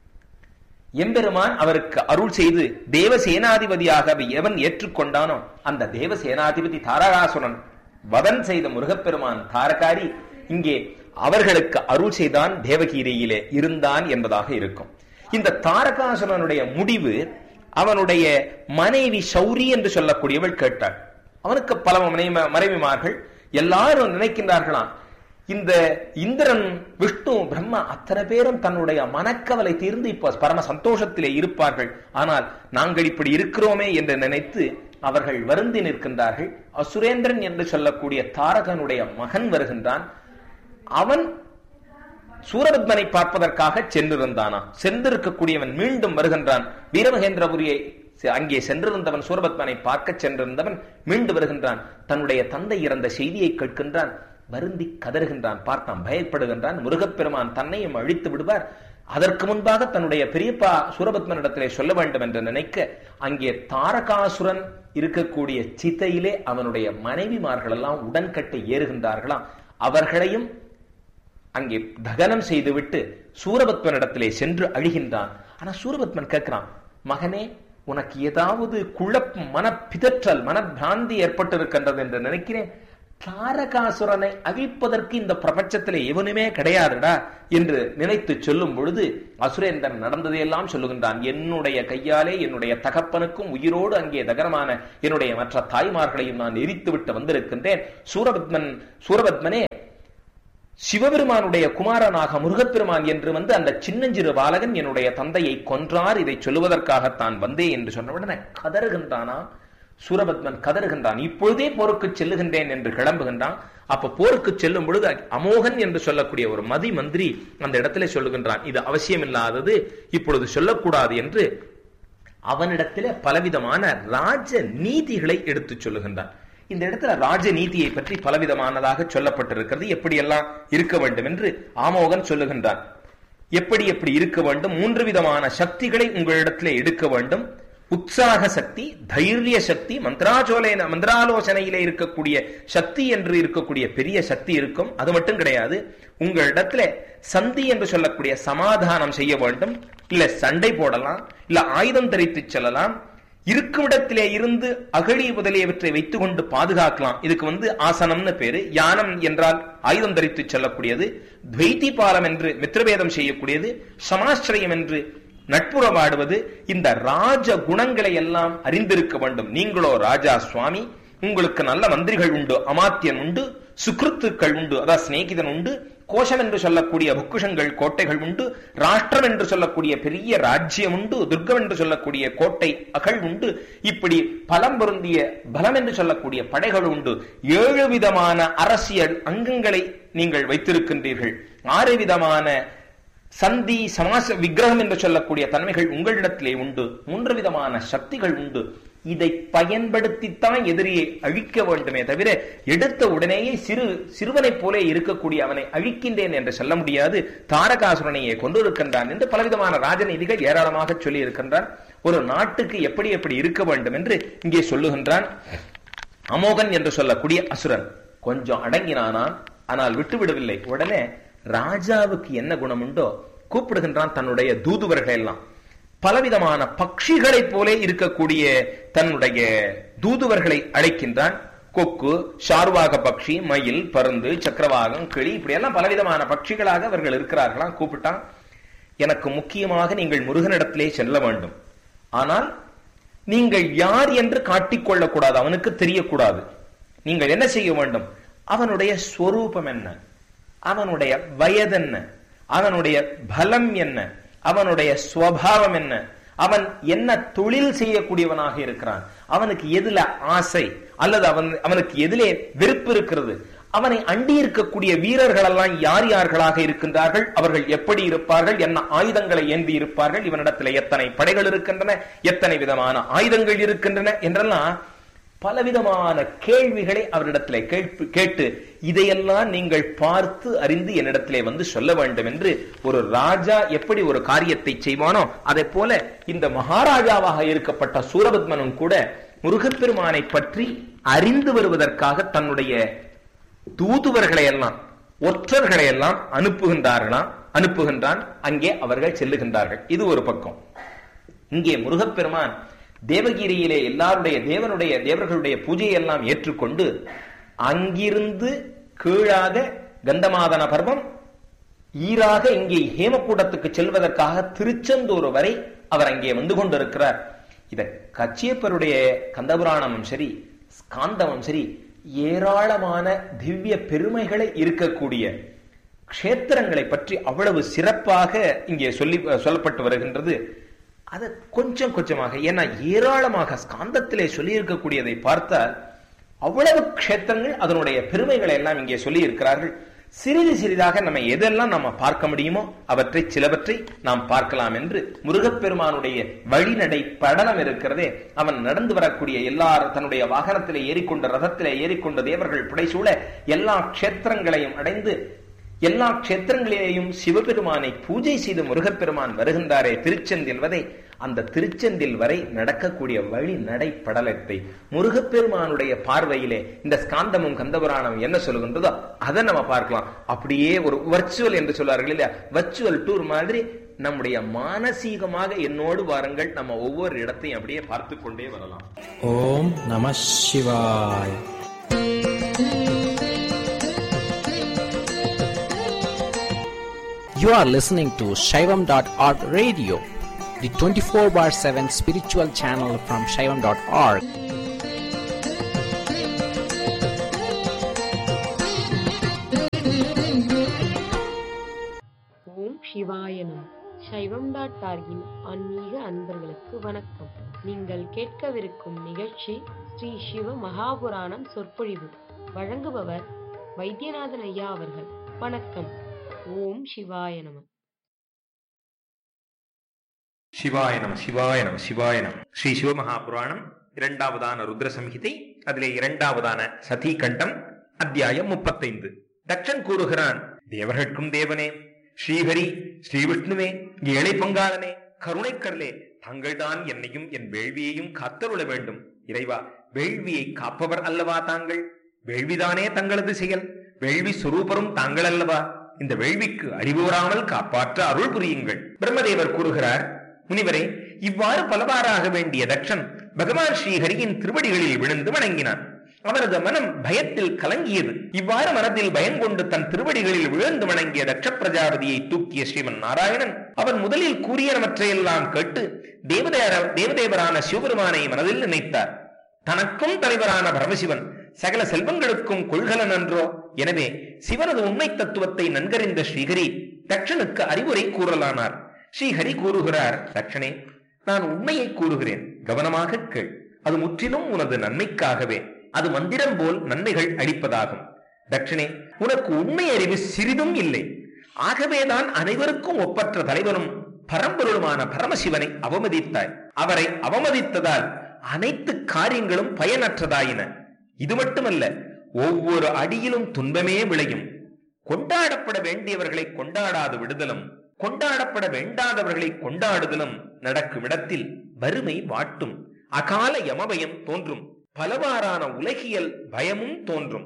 எம்பெருமான் அவருக்கு அருள் செய்து தேவசேனாதிபதியாக எவன் ஏற்றுக்கொண்டானோ அந்த தேவசேனாதிபதி தாரகாசுரன் வதன் செய்த முருகப்பெருமான் தாரகாரி இங்கே அவர்களுக்கு அருள் செய்தான், தேவகிரியிலே இருந்தான் என்பதாக இருக்கும். இந்த தாரகாசுரனுடைய முடிவு, அவனுடைய மனைவி சௌரி என்று சொல்லக்கூடியவள் கேட்டாள். அவனுக்கு பல மனைவிமார்கள். எல்லாரும் நினைக்கின்றார்களாம், இந்த இந்திரன், விஷ்ணு, பிரம்மா அத்தனை பேரும் தன்னுடைய மனக்கவலை தீர்ந்து இப்ப பரம சந்தோஷத்திலே இருப்பார்கள். ஆனால் நாங்கள் இப்படி இருக்கிறோமே என்று நினைத்து அவர்கள் வருந்தி நிற்கின்றார்கள். அசுரேந்திரன் என்று சொல்லக்கூடிய தாரகனுடைய மகன் வருகின்றான். அவன் சூரபத்மனை பார்ப்பதற்காக சென்றிருந்தானா, சென்றிருக்கக்கூடியவன் மீண்டும் வருகின்றான். வீரமகேந்திரபுரியை அங்கே சென்றிருந்தவன், சூரபத்மனை பார்க்க சென்றிருந்தவன் மீண்டு வருகின்றான். தன்னுடைய தந்தை இறந்த செய்தியை கேட்கின்றான். வருந்தி கதறுகின்றான். பார்த்தான், பயப்படுகின்றான். முருகப்பெருமான் தன்னையும் அழித்து விடுவார், அதற்கு முன்பாக தன்னுடைய பெரியப்பா சூரபத்மனிடத்திலே சொல்ல வேண்டும் என்று நினைக்க, அங்கே தாரகாசுரன் இருக்கக்கூடிய சித்தையிலே அவனுடைய மனைவிமார்கள் எல்லாம் உடன்கட்டை ஏறுகின்றார்களாம். அவர்களையும் அங்கே தகனம் செய்துவிட்டு சூரபத்மனிடத்திலே சென்று அழிகின்றான். ஆனா சூரபத்மன் கேட்கிறான், மகனே, உனக்கு ஏதாவது குழப்பம், மனப்பிதற்றல், மனப்பிராந்தி ஏற்பட்டிருக்கின்றது என்று நினைக்கிறேன். தாரகாசுரனை அழிப்பதற்கு இந்த பிரபஞ்சத்திலே எவனுமே கிடையாதுடா என்று நினைத்து சொல்லும் பொழுது அசுரேந்திரன் நடந்ததையெல்லாம் சொல்லுகின்றான். என்னுடைய கையாலே என்னுடைய தகப்பனுக்கும் உயிரோடு அங்கே தகரமான என்னுடைய மற்ற தாய்மார்களையும் நான் எரித்து விட்டு வந்திருக்கின்றேன். சூரபத்மனே, சிவபெருமானுடைய குமாரனாக முருகப்பெருமான் என்று வந்து அந்த சின்னஞ்சிறு பாலகன் என்னுடைய தந்தையை கொன்றார், இதை சொல்லுவதற்காகத்தான் வந்தேன் என்று சொன்னவுடனே கதறுகின்றானா சூரபத்மன், கதறுகின்றான். இப்பொழுதே போருக்கு செல்லுகின்றேன் என்று கிளம்புகின்றான். அப்ப போருக்கு செல்லும் பொழுது அமோகன் என்று சொல்லக்கூடிய ஒரு மந்திரி அந்த இடத்துல சொல்லுகின்றான், இது அவசியமில்லாதது, இப்பொழுது சொல்லக்கூடாது என்று அவனிடத்திலே பலவிதமான ராஜ நீதிகளை எடுத்து சொல்லுகின்றான். இந்த இடத்துல ராஜநீதியை பற்றி பலவிதமானதாக சொல்லப்பட்டிருக்கிறது. எப்படியெல்லாம் இருக்க வேண்டும் என்று அமோகன் சொல்லுகின்றான். எப்படி எப்படி இருக்க வேண்டும்? 3 விதமான சக்திகளை உங்களிடத்திலே எடுக்க வேண்டும். உற்சாக சக்தி, தைரிய சக்தி, மந்திராலோசனையிலே இருக்கக்கூடிய சக்தி என்று இருக்கக்கூடிய பெரிய சக்தி இருக்கும். அது மட்டும் கிடையாது, உங்களிடத்துல சந்தி என்று சொல்லக்கூடிய சமாதானம் செய்ய வேண்டும். இல்ல சண்டை போடலாம், இல்ல ஆயுதம் தரித்து செல்லலாம், இருக்கும் இடத்திலே இருந்து அகழி முதலியவற்றை வைத்துக் கொண்டு பாதுகாக்கலாம். இதுக்கு ஆசனம்னு பேரு. யானம் என்றால் ஆயுதம் தரித்து செல்லக்கூடியது, துவைத்தி பாலம் என்று மித்திரபேதம் செய்யக்கூடியது, சமாஸ்ரயம் என்று நட்புறவாடுவது. இந்த ராஜ குணங்களை எல்லாம் அறிந்திருக்க வேண்டும். நீங்களோ ராஜா சுவாமி, உங்களுக்கு நல்ல மந்திரிகள் உண்டு, அமாத்தியன் உண்டு, சுக்ருத்துக்கள் உண்டு, அதாவது சிநேகிதன் உண்டு, கோஷம் என்று சொல்லக்கூடிய பொக்குஷங்கள் கோட்டைகள் உண்டு, ராஷ்டிரம் என்று சொல்லக்கூடிய பெரிய ராஜ்யம் உண்டு, துர்க்கம் என்று சொல்லக்கூடிய கோட்டை அகழ் உண்டு, இப்படி பலம் பொருந்திய பலம் என்று சொல்லக்கூடிய படைகள் உண்டு. 7 விதமான அரசியல் அங்கங்களை நீங்கள் வைத்திருக்கின்றீர்கள். 6 விதமான சந்தி சமாச விக்கிரகம் என்று சொல்லக்கூடிய தன்மைகள் உங்களிடத்திலே உண்டு. 3 விதமான சக்திகள் உண்டு. இதை பயன்படுத்தித்தான் எதிரியை அழிக்க வேண்டுமே தவிர எடுத்த உடனேயே சிறுவனை போலே இருக்கக்கூடிய அவனை அழிக்கின்றேன் என்று சொல்ல முடியாது. தாரகாசுரனையே கொண்டிருக்கின்றான் என்று பலவிதமான ராஜநீதிகள் ஏராளமாக சொல்லி இருக்கின்றான். ஒரு நாட்டுக்கு எப்படி எப்படி இருக்க வேண்டும் என்று இங்கே சொல்லுகின்றான். அமோகன் என்று சொல்லக்கூடிய அசுரன் கொஞ்சம் அடங்கினானான், ஆனால் விட்டுவிடவில்லை. உடனே ராஜாவுக்கு என்ன குணம் உண்டோ கூப்பிடுகின்றான் தன்னுடைய தூதுவர்களை எல்லாம். பலவிதமான பட்சிகளை போலே இருக்கக்கூடிய தன்னுடைய தூதுவர்களை அழைக்கின்றான். கொக்கு, சார்வாக பட்சி, மயில், பருந்து, சக்கரவாகம், கிளி, இப்படியெல்லாம் பலவிதமான பட்சிகளாக அவர்கள் இருக்கிறார்களாம். கூப்பிட்டான், எனக்கு முக்கியமாக நீங்கள் முருகனிடத்திலே செல்ல வேண்டும். ஆனால் நீங்கள் யார் என்று காட்டிக்கொள்ளக்கூடாது, அவனுக்கு தெரியக்கூடாது. நீங்கள் என்ன செய்ய வேண்டும்? அவனுடைய ஸ்வரூபம் என்ன, அவனுடைய வயது என்ன, அவனுடைய பலம் என்ன, அவனுடைய ஸ்வபாவம் என்ன, அவன் என்ன தொழில் செய்யக்கூடியவனாக இருக்கிறான், அவனுக்கு எதுல ஆசை அல்லது அவனுக்கு எதிலே வெறுப்பு இருக்கிறது, அவனை அண்டி இருக்கக்கூடிய வீரர்கள் எல்லாம் யார் யார்களாக இருக்கின்றார்கள், அவர்கள் எப்படி இருப்பார்கள், என்ன ஆயுதங்களை ஏந்தி இருப்பார்கள், இவனிடத்தில் எத்தனை படைகள் இருக்கின்றன, எத்தனை விதமான ஆயுதங்கள் இருக்கின்றன என்றெல்லாம் பலவிதமான கேள்விகளை அவரிடத்திலே கேட்டு இதையெல்லாம் நீங்கள் பார்த்து அறிந்து என்னிடத்திலே சொல்ல வேண்டும் என்று ஒரு ராஜா எப்படி ஒரு காரியத்தை செய்வானோ அதை போல இந்த மகாராஜாவாக இருக்கப்பட்ட சூரபத்மனும் கூட முருகப்பெருமானை பற்றி அறிந்து வருவதற்காக தன்னுடைய தூதுவர்களை எல்லாம் ஒற்றர்களை எல்லாம் அனுப்புகின்றான். அங்கே அவர்கள் செல்லுகின்றார்கள். இது ஒரு பக்கம். இங்கே முருகப்பெருமான் தேவகிரியிலே தேவர்களுடைய பூஜையை எல்லாம் ஏற்றுக்கொண்டு அங்கிருந்து கீழாக கந்தமாதன பர்வம் ஈராக இங்கே ஹேமக்கூடத்துக்கு செல்வதற்காக திருச்செந்தூர் வரை அவர் அங்கே வந்து கொண்டிருக்கிறார். இத கச்சியப்பருடைய கந்தபுராணமும் சரி, ஸ்காந்தமும் சரி, ஏராளமான திவ்ய பெருமைகளை இருக்கக்கூடிய க்ஷேத்திரங்களை பற்றி அவ்வளவு சிறப்பாக இங்கே சொல்லப்பட்டு வருகின்றது. அதை கொஞ்சம் கொஞ்சமாக, ஏன்னா ஏராளமாக ஸ்காந்தத்திலே சொல்லி இருக்கக்கூடியதை பார்த்தால் அவ்வளவு க்ஷேத்திரங்கள் அதனுடைய பெருமைகளை எல்லாம் இங்கே சொல்லி இருக்கிறார்கள். சிறிது சிறிதாக நம்ம எதெல்லாம் நம்ம பார்க்க முடியுமோ அவற்றை சிலவற்றை நாம் பார்க்கலாம் என்று முருகப்பெருமானுடைய வழிநடை படலம் இருக்கிறதே. அவன் நடந்து வரக்கூடிய எல்லாரும் தன்னுடைய வாகனத்திலே ஏறிக்கொண்டு ரதத்திலே ஏறிக்கொண்டு தேவர்கள் புடைசூழ எல்லா க்ஷேத்திரங்களையும் அடைந்து எல்லா க்ஷேத்திரங்களிலேயும் சிவபெருமானை பூஜை செய்து முருகப்பெருமான் வருகின்றாரே திருச்செந்தில் வரை, அந்த திருச்செந்தில் வரை நடக்கக்கூடிய வழி நடைப்படலத்தை முருகப்பெருமானுடைய பார்வையிலே இந்த ஸ்காந்தமும் கந்தபுராணம் என்ன சொல்லுகின்றதோ அதை நம்ம பார்க்கலாம். அப்படியே ஒரு வர்ச்சுவல் என்று சொல்வார்கள் இல்லையா, வர்ச்சுவல் டூர் மாதிரி நம்முடைய மானசீகமாக என்னோடு வாருங்கள், நம்ம ஒவ்வொரு இடத்தையும் அப்படியே பார்த்து கொண்டே வரலாம். ஓம் நம சிவாய். You are listening to Shaivam.org radio, the 24/7 spiritual channel from Shaivam.org. ஓம் சிவாயனம். சைவம்.org-இன் ஆன்மீக அன்பர்களுக்கு வணக்கம். நீங்கள் கேட்கவிருக்கும் நிகழ்ச்சி ஸ்ரீ சிவ மகாபுராணம் சொற்பொழிவு. வழங்குபவர் வைத்தியநாதன் ஐயா அவர்கள். வணக்கம். ஓம் சிவாய நம. சிவாய நம சிவாய நம சிவாய நம. ஸ்ரீ சிவமகாபுராணம் இரண்டாவதான ருத்ர சம்ஹிதை, அதிலே இரண்டாவதான சதீகண்டம், அத்தியாயம் 35. தட்சன் கூறுகிறான், தேவர்களுக்கும் தேவனே, ஸ்ரீஹரி ஸ்ரீ விஷ்ணுவே, ஏழை பங்காளனே, கருணைக்கடலே, தாங்கள்தான் என்னையும் என் வேள்வியையும் காத்தருள வேண்டும். இறைவா, வேள்வியை காப்பவர் அல்லவா தாங்கள்? வேள்விதானே தங்களது செயல். வேள்வி சுரூபரும் தாங்கள் அல்லவா? இந்த வேள்விக்கு அழிவு வராமல் காப்பாற்ற அருள் புரியுங்கள். பிரம்மதேவர் கூறுகிறார், முனிவரே, இவ்வாறு பலவாறாக வேண்டிய தட்சன் பகவான் ஸ்ரீஹரியின் திருவடிகளில் விழுந்து வணங்கினான். அவரது மனம் பயத்தில் கலங்கியது. இவ்வாறு மனத்தில் பயங்கொண்டு தன் திருவடிகளில் விழுந்து வணங்கிய தட்ச பிரஜாபதியை தூக்கிய ஸ்ரீமன் நாராயணன் அவன் முதலில் கூறியனவற்றையெல்லாம் கேட்டு தேவதேவரான சிவபெருமானை மனதில் நினைத்தார். தனக்கும் தலைவரான பரமசிவன் சகல செல்வங்களுக்கும் கொள்கலன் அன்றோ? எனவே சிவனது உண்மை தத்துவத்தை நன்கறிந்த ஸ்ரீஹரி தட்சனுக்கு அறிவுரை கூறலானார். ஸ்ரீஹரி கூறுகிறார், தட்சனே, நான் உண்மையை கூறுகிறேன், கவனமாக கேள். அது முற்றிலும் உனது நன்மைக்காகவே. அது மந்திரம் போல் நன்மைகள் அளிப்பதாகும். தட்சனே, உனக்கு உண்மை அறிவு சிறிதும் இல்லை. ஆகவேதான் அனைவருக்கும் ஒப்பற்ற தலைவனும் பரம்பொருளுமான பரமசிவனை அவமதித்தாய். அவரை அவமதித்ததால் அனைத்து காரியங்களும் பயனற்றதாயின. இது மட்டுமல்ல, ஒவ்வொரு அடியிலும் துன்பமே விளையும். கொண்டாடப்பட வேண்டியவர்களை கொண்டாடாது விடுதலும், கொண்டாடப்பட வேண்டாதவர்களை கொண்டாடுதலும் நடக்கும் இடத்தில் வறுமை வாட்டும், அகால யமபயம் தோன்றும், பலவாறான உலகியல் பயமும் தோன்றும்.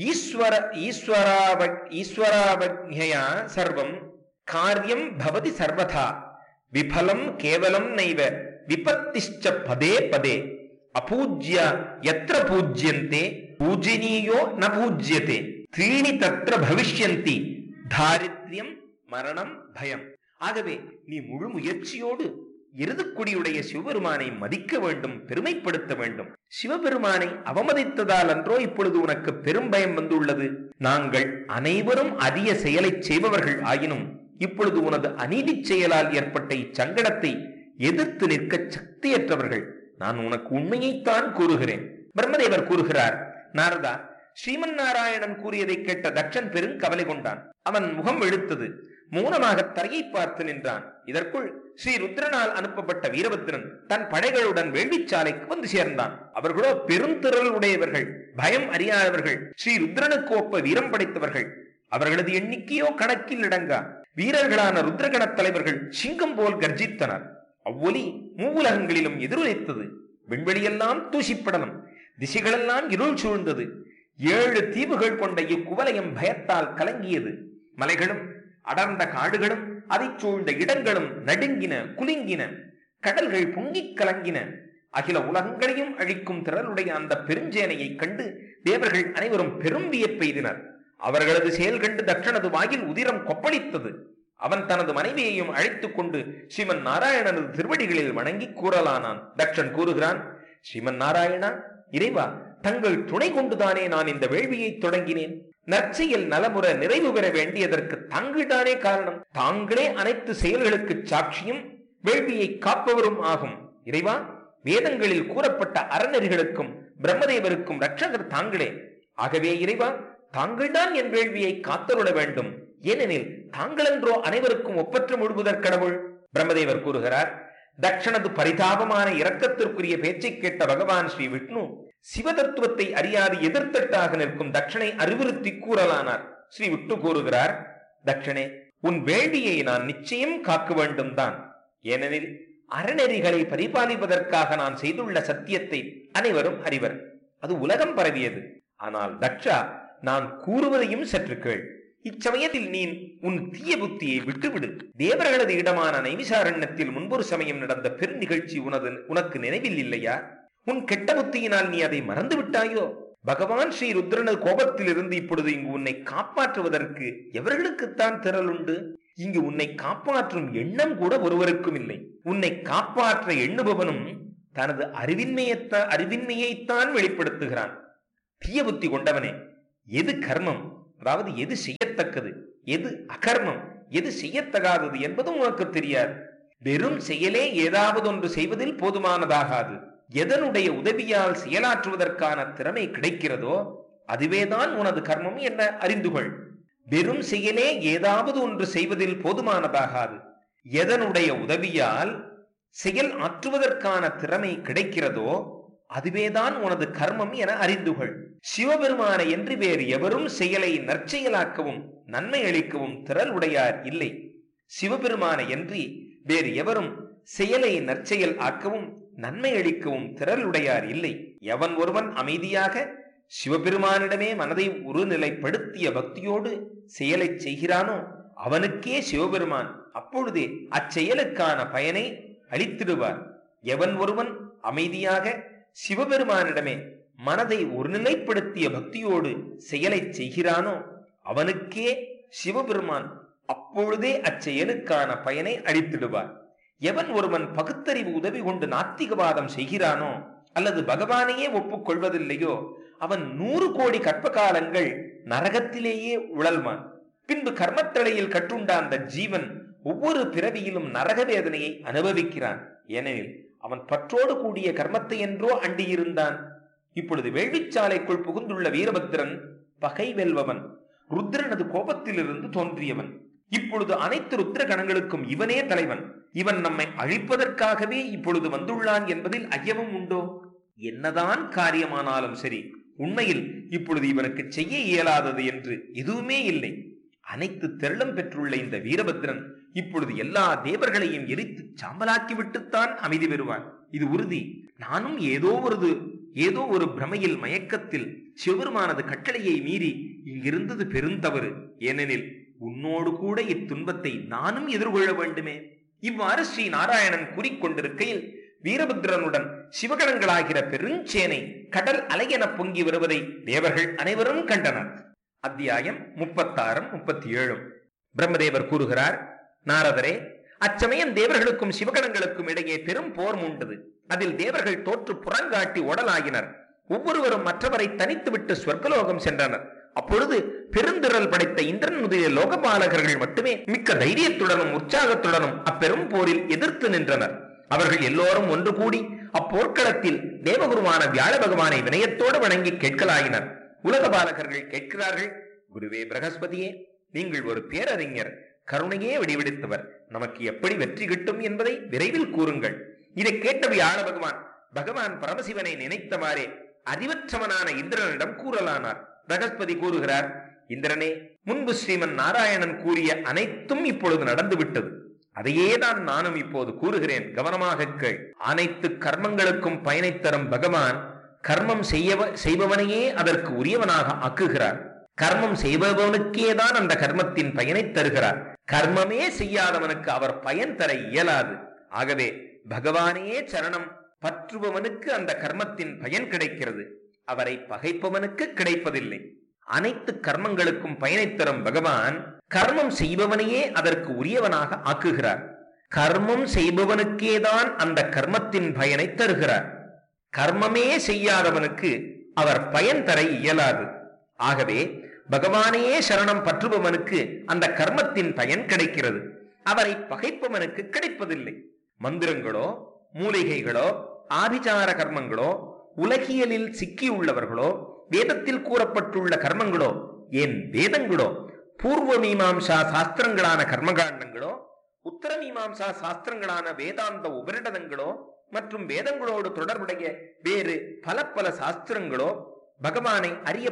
ஈஸ்வராவக்ஞயா சர்வம் காரியம் பவதி சர்வதா விபலம் கேவலம் நைவ விபத்திஷ்ச பதே பதே அபூஜ்ய யத்ர பூஜ்யந்தே பூஜனீயோ ந பூஜ்யதே த்ரீணி தத்ர பவிஷ்யந்தி தாரித்யம் மரணம் பயம். ஆகவே நீ முழு முயற்சியோடு எருதுக்குடியுடைய சிவபெருமானை மதிக்க வேண்டும், பெருமைப்படுத்த வேண்டும். சிவபெருமானை அவமதித்ததால் அன்றோ இப்பொழுது உனக்கு பெரும் பயம் வந்துள்ளது. நாங்கள் அனைவரும் அரிய செயலை செய்பவர்கள் ஆயினும் இப்பொழுது உனது அநீதி செயலால் ஏற்பட்ட இச்சங்கடத்தை எதிர்த்து நிற்க சக்தியற்றவர்கள். நான் உனக்கு உண்மையைத்தான் கூறுகிறேன். பிரம்மதேவர் கூறுகிறார், நாரதா, ஸ்ரீமன் நாராயணன் கூறியதை கேட்ட தட்சன் பெரும் கவலை கொண்டான். அவன் முகம் வெளுத்தது. மௌனமாக தரையை பார்த்து நின்றான். இதற்குள் ஸ்ரீ ருத்ரனால் அனுப்பப்பட்ட வீரபத்ரன் தன் படைகளுடன் வேள்விச்சாலைக்கு வந்து சேர்ந்தான். அவர்களோ பெருந்திரள் உடையவர்கள், பயம் அறியாதவர்கள், ஸ்ரீ ருத்ரனுக்கு ஒப்ப வீரம் படைத்தவர்கள். அவர்களது எண்ணிக்கையோ கணக்கில் அடங்கா. வீரர்களான ருத்ரகண தலைவர்கள் சிங்கம் போல் கர்ஜித்தனர். அவ்வொலி மூவுலகங்களிலும் எதிரொலித்தது. விண்வெளியெல்லாம் தூசிப்படலம், திசைகளெல்லாம் இருள் சூழ்ந்தது. 7 தீவுகள் கொண்ட இக்குவலயம் பயத்தால் கலங்கியது. மலைகளும் அடர்ந்த காடுகளும் அதை சூழ்ந்த இடங்களும் நடுங்கின, குலுங்கின. கடல்கள் பொங்கிக் கலங்கின. அகில உலகங்களையும் அழிக்கும் திரளுடைய அந்த பெருஞ்சேனையை கண்டு தேவர்கள் அனைவரும் பெரும் வியப்பெய்தினர். அவர்களது செயல் கண்டு தட்சனது வாயில் உதிரம் கொப்பளித்தது. அவன் தனது மனைவியையும் அழைத்துக் கொண்டு ஸ்ரீமன் நாராயணனது திருவடிகளில் வணங்கி கூறலானான். தட்சன் கூறுகிறான், ஸ்ரீமன் நாராயணா, இறைவா, தங்கள் துணை கொண்டுதானே நான் இந்த வேள்வியை தொடங்கினேன். நற்செயல் நலமுற நிறைவு பெற வேண்டியதற்கு தாங்கள்தானே காரணம். தாங்களே அனைத்து செயல்களுக்கு சாட்சியும் வேள்வியை காப்பவரும் ஆகும். இறைவா, வேதங்களில் கூறப்பட்ட அறநெறிகளுக்கும் பிரம்மதேவருக்கும் ரட்சகர் தாங்களே. ஆகவே இறைவா, தாங்கள்தான் என் வேள்வியை காத்தருள வேண்டும். ஏனெனில் தாங்களென்றோ அனைவருக்கும் ஒப்பற்ற முழுவதற் கடவுள். பிரம்மதேவர் கூறுகிறார், தட்சணது பரிதாபமான இரக்கத்திற்குரிய பேச்சை கேட்ட பகவான் ஸ்ரீ விஷ்ணு சிவதத்துவத்தை அறியாது எதிர்த்தட்டாக நிற்கும் தட்சனை அறிவுறுத்தி கூறலானார். ஸ்ரீ விஷ்ணு கூறுகிறார், தட்சணே, உன் வேள்வியை நான் நிச்சயம் காக்க வேண்டும் தான். ஏனெனில் அறநெறிகளை பரிபாலிப்பதற்காக நான் செய்துள்ள சத்தியத்தை அனைவரும் அறிவர். அது உலகம் பரவியது. ஆனால் தட்சா, நான் கூறுவதையும் சற்று கேள். இச்சமயத்தில் நீ உன் தீய புத்தியை விட்டுவிடு. தேவர்களது இடமான நைமிசாரண்யத்தில் முன்பொரு சமயம் நடந்த பெரு நிகழ்ச்சி உனக்கு நினைவில் இல்லையா? உன் கெட்ட புத்தியினால் நீ அதை மறந்து விட்டாயோ? பகவான் ஸ்ரீ ருத்ரனது கோபத்திலிருந்து இப்பொழுது இங்கு உன்னை காப்பாற்றுவதற்கு எவர்களுக்குத்தான் திரள் உண்டு? இங்கு உன்னை காப்பாற்றும் எண்ணம் கூட ஒருவருக்கும் இல்லை. உன்னை காப்பாற்ற எண்ணுபவனும் தனது அறிவின்மையைத்தான் வெளிப்படுத்துகிறான். தீய புத்தி கொண்டவனே, எது கர்மம், அதாவது எது செய்யத்தக்கது, எது அகர்மம், எது செய்யத்தகாதது என்பதும் உனக்கு தெரியாது. வெறும் செயலே ஏதாவது ஒன்று செய்வதில் போதுமானதாகாது. எதனுடைய உதவியால் செயலாற்றுவதற்கான திறமை கிடைக்கிறதோ அதுவேதான் உனது கர்மம் என அறிந்து கொள். வெறும் செயலே ஏதாவது ஒன்று செய்வதில் போதுமானதாகாது. எதனுடைய உதவியால் செயல் ஆற்றுவதற்கான திறமை கிடைக்கிறதோ அதுவேதான் உனது கர்மம் என அறிந்து கொள். சிவபெருமானை என்று வேறு எவரும் செயலை நற்செயலாக்கவும் நன்மை அளிக்கவும் திறல் உடையார் இல்லை. சிவபெருமானை என்று வேறு எவரும் செயலை நற்செயல் ஆக்கவும் நன்மை அளிக்கவும் திறலுடையார் இல்லை. எவன் ஒருவன் அமைதியாக சிவபெருமானிடமே மனதை ஒருநிலைப்படுத்திய பக்தியோடு செயலை செய்கிறானோ அவனுக்கே சிவபெருமான் அப்பொழுதே அச்செயலுக்கான பயனை அளித்திடுவார். எவன் ஒருவன் அமைதியாக சிவபெருமானிடமே மனதை ஒருநிலைப்படுத்திய பக்தியோடு செயலை செய்கிறானோ அவனுக்கே சிவபெருமான் அப்பொழுதே அச்செயலுக்கான பயனை அளித்திடுவார். எவன் ஒருவன் பகுத்தறிவு உதவி கொண்டு நாத்திகவாதம் செய்கிறானோ அல்லது பகவானையே ஒப்புக்கொள்வதில்லையோ அவன் 100 கோடி கற்ப காலங்கள் நரகத்திலேயே உழல்வான். பின்பு கர்மத்தளையில் கட்டுண்ட அந்த ஜீவன் ஒவ்வொரு பிறவியிலும் நரக வேதனையை அனுபவிக்கிறான். ஏனெனில் அவன் பற்றோடு கூடிய கர்மத்தை என்றோ அண்டியிருந்தான். இப்பொழுது வேள்விச்சாலைக்குள் புகுந்துள்ள வீரபத்திரன் பகை வெல்பவன், ருத்ரனது கோபத்திலிருந்து தோன்றியவன். இப்பொழுது அனைத்து ருத்ர கணங்களுக்கும் இவனே தலைவன். இவன் நம்மை அழிப்பதற்காகவே இப்பொழுது வந்துள்ளான் என்பதில் ஐயமும் உண்டோ? என்னதான் காரியமானாலும் சரி, உண்மையில் இப்பொழுது இவனுக்கு செய்ய இயலாதது என்று எதுவுமே இல்லை. அனைத்து திரளும் பெற்றுள்ள இந்த வீரபத்ரன் இப்பொழுது எல்லா தேவர்களையும் எரித்து சாம்பலாக்கிவிட்டுத்தான் அமைதி பெறுவான். இது உறுதி. நானும் ஏதோ ஒரு பிரமையில் மயக்கத்தில் சிவபெருமானது கட்டளையை மீறி இங்கிருந்தது பெருந்தவறு. ஏனெனில் உன்னோடு கூட இத்துன்பத்தை நானும் எதிர்கொள்ள வேண்டுமே. இவ்வாறு ஸ்ரீ நாராயணன் கூறிக்கொண்டிருக்கையில் வீரபத்ரனுடன் சிவகணங்களாகிற பெருஞ்சேனை கடல் அலையென பொங்கி வருவதை தேவர்கள் அனைவரும் கண்டனர். அத்தியாயம் 36, 37. பிரம்மதேவர் கூறுகிறார், நாரதரே, அச்சமயம் தேவர்களுக்கும் சிவகணங்களுக்கும் இடையே பெரும் போர் மூண்டது. அதில் தேவர்கள் தோற்று புறங்காட்டி ஓடலாகினர். ஒவ்வொருவரும் மற்றவரை தனித்து விட்டு ஸ்வர்கலோகம் சென்றனர். அப்பொழுது பெருந்திரல் படைத்த இந்திரன் முதலிய லோகபாலகர்கள் மட்டுமே மிக்க தைரியத்துடனும் உற்சாகத்துடனும் அப்பெரும் போரில் எதிர்த்து நின்றனர். அவர்கள் எல்லோரும் ஒன்று கூடி அப்போர்க்களத்தில் தேவகுருவான வியாழ பகவானை வினயத்தோடு வணங்கி கேட்கலாயினர். உலக பாலகர்கள் கேட்கிறார்கள், குருவே பிரகஸ்பதியே, நீங்கள் ஒரு பேரறிஞர், கருணையே வடிவெடுத்தவர். நமக்கு எப்படி வெற்றி கிட்டும் என்பதை விரைவில் கூறுங்கள். இதை கேட்ட வியாழ பகவான் பரமசிவனை நினைத்தவாறே அறிவற்றவனான இந்திரனிடம் கூறலானார். பிரகஸ்பதி கூறுகிறார், இந்திரனே, முன்பு ஸ்ரீமன் நாராயணன் கூறிய அனைத்தும் இப்பொழுது நடந்துவிட்டது. அதையேதான் நானும் இப்போது கூறுகிறேன், கவனமாக கேள். அனைத்து கர்மங்களுக்கும் பயனை தரும் பகவான் கர்மம் செய்பவனையே அதற்கு உரியவனாக ஆக்குகிறார். கர்மம் செய்பவனுக்கேதான் அந்த கர்மத்தின் பயனை தருகிறார். கர்மமே செய்யாதவனுக்கு அவர் பயன் தர இயலாது. ஆகவே பகவானையே சரணம் பற்றுபவனுக்கு அந்த கர்மத்தின் பயன் கிடைக்கிறது. அவரை பகைப்பவனுக்கு கிடைப்பதில்லை. அனைத்து கர்மங்களுக்கும் பயனை தரும் பகவான் கர்மம் செய்பவனையே அதற்கு உரியவனாக ஆக்குகிறார். கர்மம் செய்பவனுக்கேதான் அந்த கர்மத்தின் பயனை தருகிறார். கர்மமே செய்யாதவனுக்கு அவர் பயன் தர இயலாது. ஆகவே பகவானையே சரணம் பற்றுபவனுக்கு அந்த கர்மத்தின் பயன் கிடைக்கிறது. அவரை பகைப்பவனுக்கு கிடைப்பதில்லை. மந்திரங்களோ மூலிகைகளோ ஆபிசார கர்மங்களோ உலகியலில் சிக்கியுள்ளவர்களோ வேதத்தில் கூறப்பட்டுள்ள கர்மங்களோ ஏன் வேதங்களோ பூர்வ மீமாம்சா சாஸ்திரங்களான கர்மகாண்டங்களோ உத்தர மீமாம்சா சாஸ்திரங்களான வேதாந்த உபரிடதங்களோ மற்றும் வேதங்களோடு தொடர்புடைய வேறு பல சாஸ்திரங்களோ பகவானை அறிய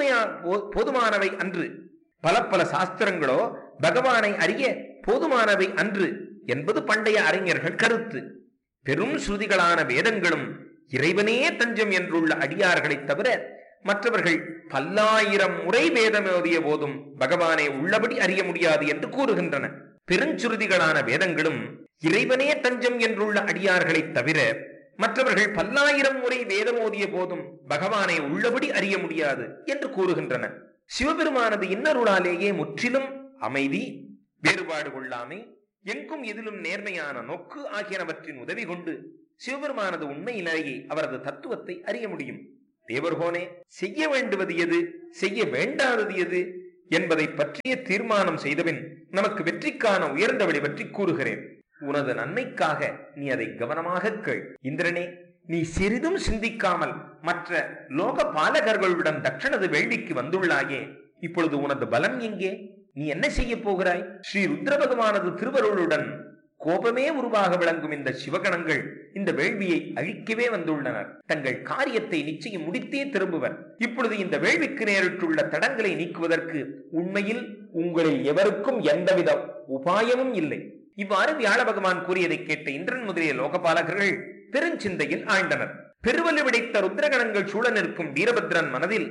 போதுமானவை அன்று. பல சாஸ்திரங்களோ பகவானை அறிய போதுமானவை அன்று என்பது பண்டைய அறிஞர்கள் கருத்து. பெரும் ஸ்ருதிகளான வேதங்களும் இறைவனே தஞ்சம் என்றுள்ள அடியார்களை தவிர மற்றவர்கள் 1000 முறை வேதம் ஓதிய போதும் பகவானை உள்ளபடி அறிய முடியாது என்று கூறுகின்றன. பெருஞ்சுருதிகளான வேதங்களும் இறைவனே தஞ்சம் என்றுள்ள அடியார்களை தவிர மற்றவர்கள் பல்லாயிரம் முறை வேதம் ஓதிய போதும் பகவானை உள்ளபடி அறிய முடியாது என்று கூறுகின்றன. சிவபெருமானது இன்னருளாலேயே முற்றிலும் அமைதி, வேறுபாடு கொள்ளாமை, எங்கும் எதிலும் நேர்மையான நோக்கு ஆகியனவற்றின் உதவி கொண்டு சிவபெருமானது உண்மை நிலையை, அவரது தத்துவத்தை அறிய முடியும். தேவர்கோனே, செய்ய வேண்டுவது எது, செய்ய வேண்டாதது எது என்பதை பற்றிய தீர்மானம் செய்தபின் நமக்கு வெற்றிக்கான உயர்ந்த வழி பற்றி கூறுகிறேன். உனது நன்மைக்காக நீ அதை கவனமாக கேள். இந்திரனே, நீ சிறிதும் சிந்திக்காமல் மற்ற லோக பாலகர்களுடன் தட்சணது வேள்விக்கு வந்துள்ளாயே. இப்பொழுது உனது பலம் எங்கே? நீ என்ன செய்ய போகிறாய்? ஸ்ரீ ருத்ர பகவானது திருவருளுடன் கோபமே உருவாக விளங்கும் இந்த சிவகணங்கள் இந்த வேள்வியை அழிக்கவே வந்துள்ளனர். தங்கள் காரியத்தை நிச்சயம் முடித்தே திரும்புவர். இப்பொழுது இந்த வேள்விக்கு நேரிட்டுள்ள தடங்களை நீக்குவதற்கு உண்மையில் உங்களில் எவருக்கும் எந்தவித உபாயமும் இல்லை. இவ்வாறு வியாழ பகவான் கூறியதை கேட்ட இந்திரன் முதலிய லோகபாலகர்கள் பெருஞ்சிந்தையில் ஆழ்ந்தனர். பெருவலு விடைத்த ருத்ரகணங்கள் சூழ நிற்கும் வீரபத்ரன்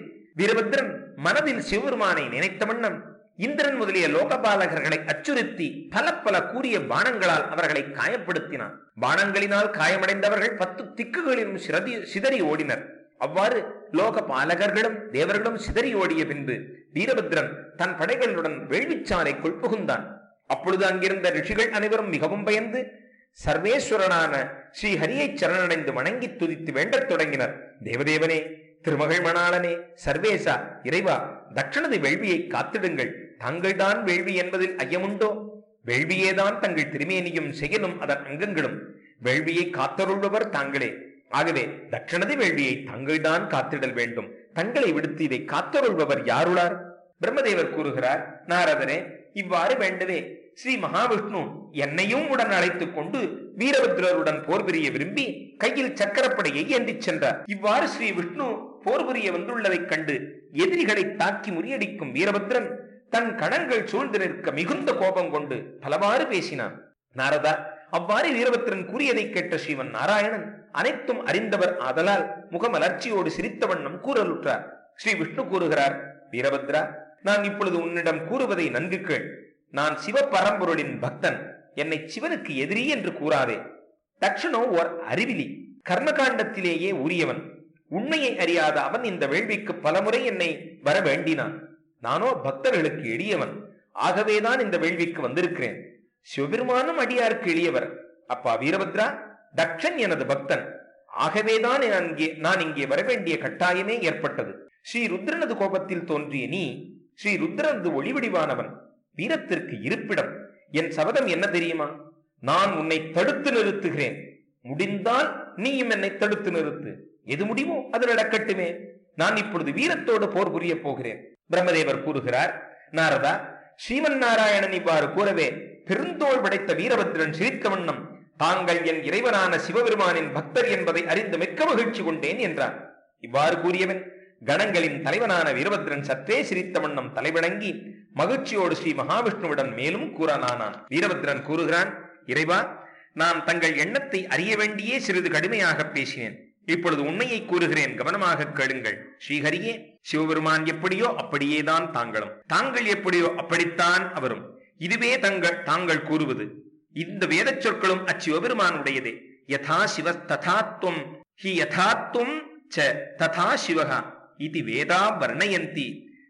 மனதில் சிவபெருமானை நினைத்த வண்ணம் இந்திரன் முதலிய லோகபாலகர்களை அச்சுறுத்தி பல கூறிய பானங்களால் அவர்களை காயப்படுத்தினான். பானங்களினால் காயமடைந்தவர்கள் 10 திக்குகளிலும் சிதறி ஓடினர். அவ்வாறு லோகபாலகர்களும் தேவர்களும் சிதறி ஓடிய பின்பு வீரபத்ரன் தன் படைகளுடன் வேள்விச்சாலைக்குள் புகுந்தான். அப்பொழுது அங்கிருந்த ரிஷிகள் அனைவரும் மிகவும் பயந்து சர்வேஸ்வரனான ஸ்ரீ ஹரியை சரணடைந்து வணங்கி துதித்து வேண்டத் தொடங்கினர். தேவதேவனே, திருமகள் மணாளனே, சர்வேசா, இறைவா, தட்சணது வேள்வியை காத்திடுங்கள். தாங்கள் தான் வேள்வி என்பதில் ஐயமுண்டோ? வேள்வியேதான் தங்கள் திருமேனியும் செயலும் அதன் அங்கங்களும். வேள்வியை காத்தருள்பவர் தாங்களே. ஆகவே தட்சணது வேள்வியை தாங்கள் தான் காத்திடல் வேண்டும். தங்களை விடுத்து இதை காத்தருள்பவர் யாருளார்? பிரம்மதேவர் கூறுகிறார், நாரதரே, இவ்வாறு வேண்டவே ஸ்ரீ மகாவிஷ்ணு என்னையும் உடன் அழைத்துக் கொண்டு வீரபத்ரருடன் போர் புரிய விரும்பி கையில் சக்கரப்படையை ஏந்திச் சென்றார். இவ்வாறு ஸ்ரீ விஷ்ணு போர் புரிய வந்துள்ளதைக் கண்டு எதிரிகளை தாக்கி முறியடிக்கும் வீரபத்ரன் தன் கணங்கள் சூழ்ந்து நிற்க மிகுந்த கோபம் கொண்டு பலவாறு பேசினான். நாரதா, அவ்வாறு வீரபத்ரன் கூறியதை கேட்ட ஸ்ரீமன் நாராயணன் அனைத்தும் அறிந்தவர் ஆதலால் முகமலர்ச்சியோடு சிரித்த வண்ணம் கூறலுற்றார். ஸ்ரீ விஷ்ணு கூறுகிறார், வீரபத்ரா, நான் இப்பொழுது உன்னிடம் கூறுவதை நன்கு கேள். நான் சிவ பரம்பொருளின் பக்தன். என்னை சிவனுக்கு எதிரி என்று கூறாதே. தட்சணோ ஓர் அறிவிலி, கர்மகாண்டத்திலேயே உரியவன். உண்மையை அறியாத அவன் இந்த வேள்விக்கு பலமுறை என்னை வர வேண்டினான். நானோ பக்தர்களுக்கு எளியவன். ஆகவேதான் இந்த வேள்விக்கு வந்திருக்கிறேன். சிவபெருமானும் அடியாருக்கு எளியவர். அப்பா வீரபத்ரா, தட்சன் எனது பக்தன். ஆகவேதான் நான் இங்கே வரவேண்டிய கட்டாயமே ஏற்பட்டது. ஸ்ரீ ருத்ரனது கோபத்தில் தோன்றிய நீ ஸ்ரீ ருத்ரனது ஒளிவடிவானவன், வீரத்திற்கு இருப்பிடம். என் சபதம் என்ன தெரியுமா? நான் உன்னை தடுத்து நிறுத்துகிறேன். முடிந்தால் நீயும் என்னை தடுத்து நிறுத்து. எது முடிவோ அது நடக்கட்டுமே. நான் இப்பொழுது வீரத்தோடு போர் புரிய போகிறேன். பிரம்மதேவர் கூறுகிறார், நாரதா, ஸ்ரீமன் நாராயணன் இவ்வாறு கூறவே பெருந்தோள் படைத்த வீரபத்ரன் சிரித்த வண்ணம், தாங்கள் என் இறைவனான சிவபெருமானின் பக்தர் என்பதை அறிந்து மிக்க மகிழ்ச்சி கொண்டேன் என்றான். இவ்வாறு கூறியவன் கணங்களின் தலைவனான வீரபத்ரன் சற்றே சிரித்த வண்ணம் தலைவணங்கி மகிழ்ச்சியோடு ஸ்ரீ மகாவிஷ்ணுவுடன் மேலும் கூறனானான். வீரபத்ரன் கூறுகிறான், இறைவா, நான் தங்கள் எண்ணத்தை அறிய வேண்டியே சிறிது கடுமையாக பேசினேன். இப்பொழுது உண்மையை கூறுகிறேன், கவனமாக கேளுங்கள். ஸ்ரீஹரியே, சிவபெருமான் எப்படியோ அப்படியேதான் தாங்களும், தாங்கள் எப்படியோ அப்படித்தான் அவரும். இதுவே தாங்கள் கூறுவது. இந்த வேத சொற்களும் அச்சிவபெருமானுடையதே. யதா சிவ ததாத்வம் ஹி யதாத்வம் ச ததா சிவஹ இது வேதா வர்ணயந்தி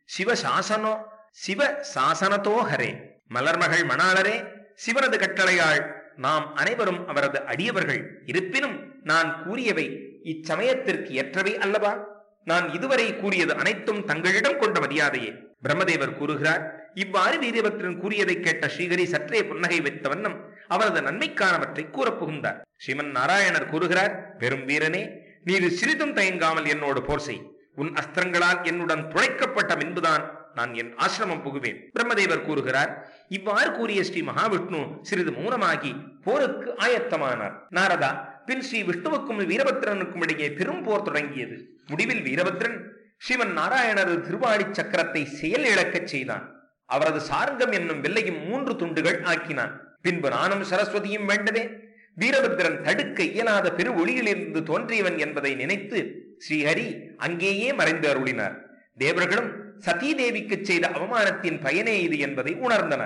சிவ சாசனத்தோ ஹரே. மலர்மகள் மணாளரே, சிவனது கட்டளையால் நாம் அனைவரும் அவரது அடியவர்கள். இருப்பினும் நான் கூறியவை இச்சமயத்திற்கு ஏற்றவை அல்லவா? நான் இதுவரை கூறியது அனைத்தும் தங்களிடம் கொண்ட மரியாதையே. பிரம்மதேவர் கூறுகிறார், இவ்வாறு வீரபத்ரன் கூறியதை கேட்ட ஸ்ரீஹரி சற்றே புன்னகை வைத்த வண்ணம் அவரது நன்மைக்கானவற்றை கூறப் புகுந்தார். ஸ்ரீமன் நாராயணர் கூறுகிறார், பெரும் வீரனே, நீர் சிறிதும் தயங்காமல் என்னோடு போர் செய். உன் அஸ்திரங்களால் என்னுடன் துளைக்கப்பட்ட பின்புதான் நான் என் ஆசிரமம் புகுவேன். பிரம்மதேவர் கூறுகிறார், இவ்வாறு கூறிய ஸ்ரீ மகாவிஷ்ணு சிறிது மௌனமாகி போருக்கு ஆயத்தமானார். நாரதா, பின் ஸ்ரீ விஷ்ணுவுக்கும் வீரபத்ரனுக்கும் இடையே பெரும் போர் தொடங்கியது. முடிவில் வீரபத்ரன் ஸ்ரீமன் நாராயணரது திருவாடி சக்கரத்தை செயல் இழக்கச் செய்தான். அவரது சார்கம் என்னும் வில்லையும் 3 துண்டுகள் ஆக்கினான். பின்பு நானும் சரஸ்வதியும் வேண்டவே வீரபத்ரன் தடுக்க இயலாத பெரு ஒளியிலிருந்து தோன்றியவன் என்பதை நினைத்து ஸ்ரீஹரி அங்கேயே மறைந்து அருளினார். தேவர்களும் சதீதேவிக்கு செய்த அவமானத்தின் பயனே இது என்பதை உணர்ந்தனர்.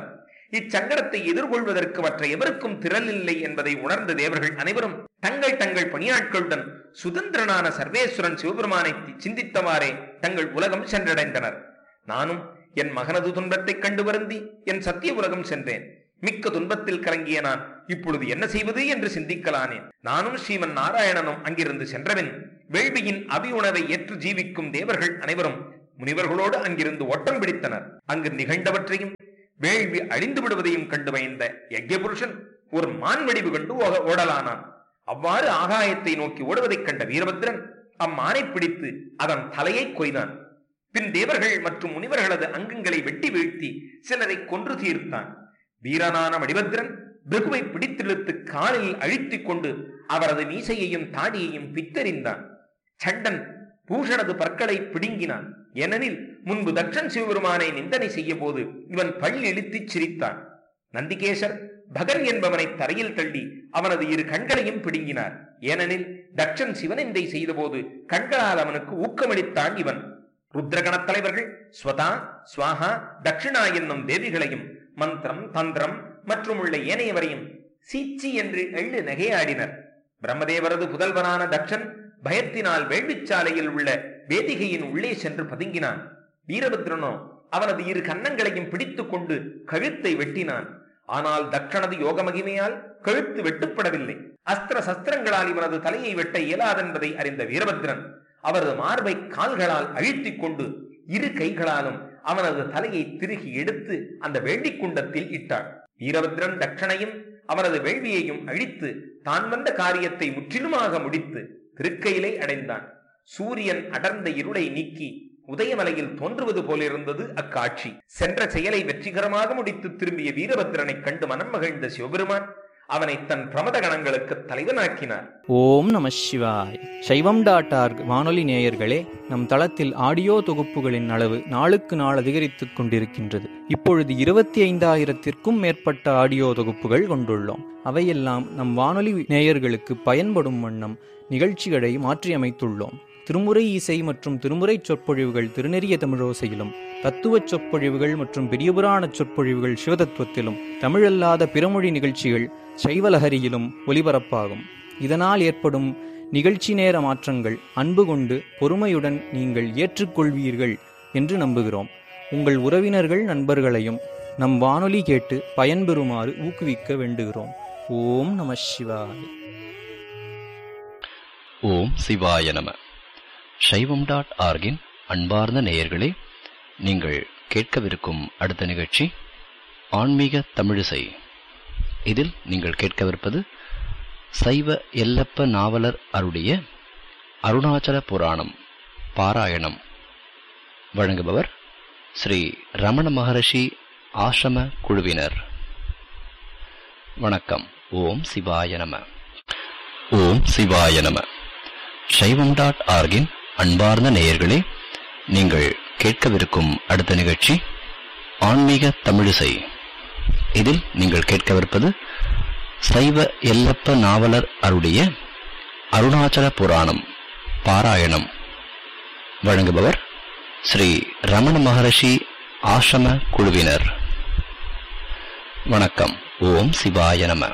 இச்சங்கடத்தை எதிர்கொள்வதற்கு மற்ற எவருக்கும் திறல் இல்லை என்பதை உணர்ந்த தேவர்கள் அனைவரும் தங்கள் தங்கள் பணியாட்களுடன் சுதந்திரனான சர்வேஸ்வரன் சிவபெருமானை சிந்தித்தவாறே தங்கள் உலகம் சென்றடைந்தனர். நானும் என் மகனது துன்பத்தை கண்டு வருந்தி என் சத்திய உலகம் சென்றேன். மிக்க துன்பத்தில் கலங்கிய நான் இப்பொழுது என்ன செய்வது என்று சிந்திக்கலானேன். நானும் ஸ்ரீமன் நாராயணனும் அங்கிருந்து சென்றவன் வேள்வியின் அபியுணவை ஏற்று ஜீவிக்கும் தேவர்கள் அனைவரும் முனிவர்களோடு அங்கிருந்து ஓட்டம் பிடித்தனர். அங்கு நிகழ்ந்தவற்றையும் வேள்வி அழிந்து விடுவதையும் கண்டு பயந்த யஜ்ய புருஷன் ஒரு மான் வடிவு கண்டு ஓடலானான். அவ்வாறு ஆகாயத்தை நோக்கி ஓடுவதைக் கண்ட வீரபத்ரன் அம்மானை பிடித்து அதன் தலையை கொய்தான். பின் தேவர்கள் மற்றும் முனிவர்களது அங்கங்களை வெட்டி வீழ்த்தி சிலரை கொன்று தீர்த்தான். வீரனான வடிபத்ரன் பிருகுவை பிடித்திழுத்து காலில் அழித்துக் கொண்டு அவரது மீசையையும் தாடியையும் பித்தறிந்தான். சண்டன் பூஷணது பற்களை பிடுங்கினான். ஏனெனில் முன்பு தட்சன் சிவபெருமானை நிந்தனை செய்ய போது இவன் பல் இழுத்தி சிரித்தான். நந்திகேசர் பகன் என்பவனை தரையில் தள்ளி அவனது இரு கண்களையும் பிடுங்கினார். ஏனெனில் தட்சன் சிவனிந்தை செய்த போது கண்களால் அவனுக்கு ஊக்கமளித்தான் இவன். ருத்ரகண தலைவர்கள் ஸ்வதா, ஸ்வாஹா, தட்சிணா என்னும் தேவிகளையும் மந்திரம், தந்திரம் மற்றும் உள்ள ஏனையவரையும் சீச்சி என்று எள்ளு நகையாடினர். பிரம்மதேவரது புதல்வனான தட்சன் பயத்தினால் வேள்விச்சாலையில் உள்ள வேதிகையின் உள்ளே சென்று பதுங்கினான். வீரபத்ரனோ அவனது இரு கன்னங்களையும் பிடித்துக் கொண்டு கழுத்தை வெட்டினான். ஆனால் தட்சணது யோக மகிமையால் கழுத்து வெட்டுப்படவில்லை. அஸ்திர சஸ்திரங்களால் இவனது தலையை வெட்ட இயலாதென்பதை அறிந்த வீரபத்ரன் அவரது மார்பை கால்களால் அழித்திக் கொண்டு இரு கைகளாலும் அவனது தலையை திருகி எடுத்து அந்த வேள்வி குண்டத்தில் இட்டான். வீரபத்ரன் தட்சணையும் அவனது வேள்வியையும் அழித்து தான் வந்த காரியத்தை முற்றிலுமாக முடித்து திருக்கையிலை அடைந்தான். சூரியன் அடர்ந்த இருளை நீக்கி உதயமலையில் தோன்றுவது போலிருந்தது அக்காட்சி. சென்ற செயலை வெற்றிகரமாக முடித்து திரும்பிய வீரபத்ரனை கண்டு மனம் மகிழ்ந்த சிவபெருமான் அவனை தன் பிரமத கணங்களுக்கு தலைவனாக்கினார். ஓம் நம சிவாய். சைவம்.org வானொலி நேயர்களே, நம் தளத்தில் ஆடியோ தொகுப்புகளின் அளவு நாளுக்கு நாள் அதிகரித்துக் கொண்டிருக்கின்றது. இப்பொழுது 25,000-க்கும் மேற்பட்ட ஆடியோ தொகுப்புகள் கொண்டுள்ளோம். அவையெல்லாம் நம் வானொலி நேயர்களுக்கு பயன்படும் வண்ணம் நிகழ்ச்சிகளை மாற்றியமைத்துள்ளோம். திருமுறை இசை மற்றும் திருமுறை சொற்பொழிவுகள் திருநெறிய தமிழோசையிலும், தத்துவச் சொற்பொழிவுகள் மற்றும் பெரியபுராண சொற்பொழிவுகள் சிவதத்துவத்திலும், தமிழல்லாத பிறமொழி நிகழ்ச்சிகள் சைவலஹரியிலும் ஒலிபரப்பாகும். இதனால் ஏற்படும் நிகழ்ச்சி நேர மாற்றங்கள் அன்பு கொண்டு பொறுமையுடன் நீங்கள் ஏற்றுக்கொள்வீர்கள் என்று நம்புகிறோம். உங்கள் உறவினர்கள் நண்பர்களையும் நம் வானொலி கேட்டு பயன்பெறுமாறு ஊக்குவிக்க வேண்டுகிறோம். ஓம் நம சிவாய. ஓம் சிவாய நம. சைவம்.org-இன் அன்பார்ந்த நேயர்களே, நீங்கள் கேட்கவிருக்கும் அடுத்த நிகழ்ச்சி ஆன்மீக தமிழிசை. இதில் நீங்கள் கேட்கவிருப்பது சைவ எல்லப்ப நாவலர் அருடைய அருணாச்சல புராணம் பாராயணம். வழங்குபவர் ஸ்ரீ ரமண மகரிஷி ஆசிரம குழுவினர். வணக்கம். ஓம் சிவாய நம. ஓம் சிவாய நம. சைவம்.org-இன் அன்பார்ந்த நேயர்களே, நீங்கள் கேட்கவிருக்கும் அடுத்த நிகழ்ச்சி ஆன்மீக தமிழிசை. இதில் நீங்கள் கேட்கவிருப்பது சைவ எல்லப்ப நாவலர் அருடைய அருணாச்சல புராணம் பாராயணம். வழங்குபவர் ஸ்ரீ ரமண மகரிஷி ஆசிரம குழுவினர். வணக்கம். ஓம் சிவாய நம.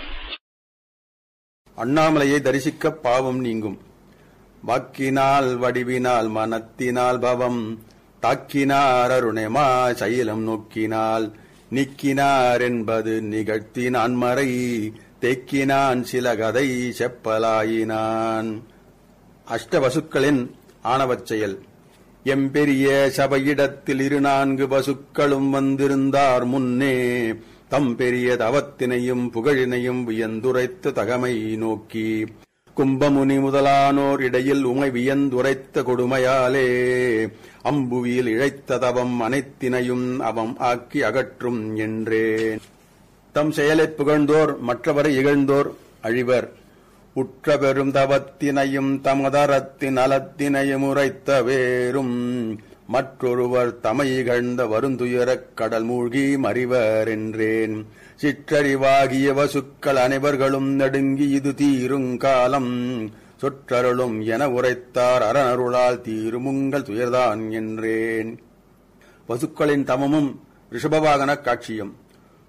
அண்ணாமலையை தரிசிக்க பாவம் நீங்கும். வாக்கினால் வடிவினால் மனத்தினால் பவம் தாக்கினார் அருணமா சைலம் நோக்கினால் நீக்கினார் என்பது நிகழ்த்தினான் மறை தேக்கினான் சில கதை செப்பலாயினான். அஷ்டவசுக்களின் ஆணவச் செயல். எம்பெரிய சபையிடத்தில் 4 வசுக்களும் வந்திருந்தார் முன்னே தம் பெரிய தவத்தினையும் புகழினையும் வியந்துரைத்த தகமை நோக்கி கும்பமுனி முதலானோர் இடையில் உமை வியந்துரைத்த கொடுமையாலே அம்புவியில் இழைத்த தவம் அனைத்தினையும் அவம் ஆக்கி அகற்றும் என்றேன். தம் செயலைப் புகழ்ந்தோர் மற்றவரை இகழ்ந்தோர் அழிவர். உற்ற பெரும் தவத்தினையும் தமதரத்தின் நலத்தினையும் உரைத்த வேறும் மற்றொருவர் தமை இகழ்ந்த வருந்துயரக் கடல் மூழ்கி மறிவர் என்றேன். சிற்றறிவாகிய வசுக்கள் அனைவர்களும் நடுங்கி இது தீருங்காலம் சொற்றருளும் என உரைத்தார். அரணருளால் தீருமுங்கள் துயர்தான் என்றேன். வசுக்களின் தமமும் ரிஷபவாகன காட்சியும்.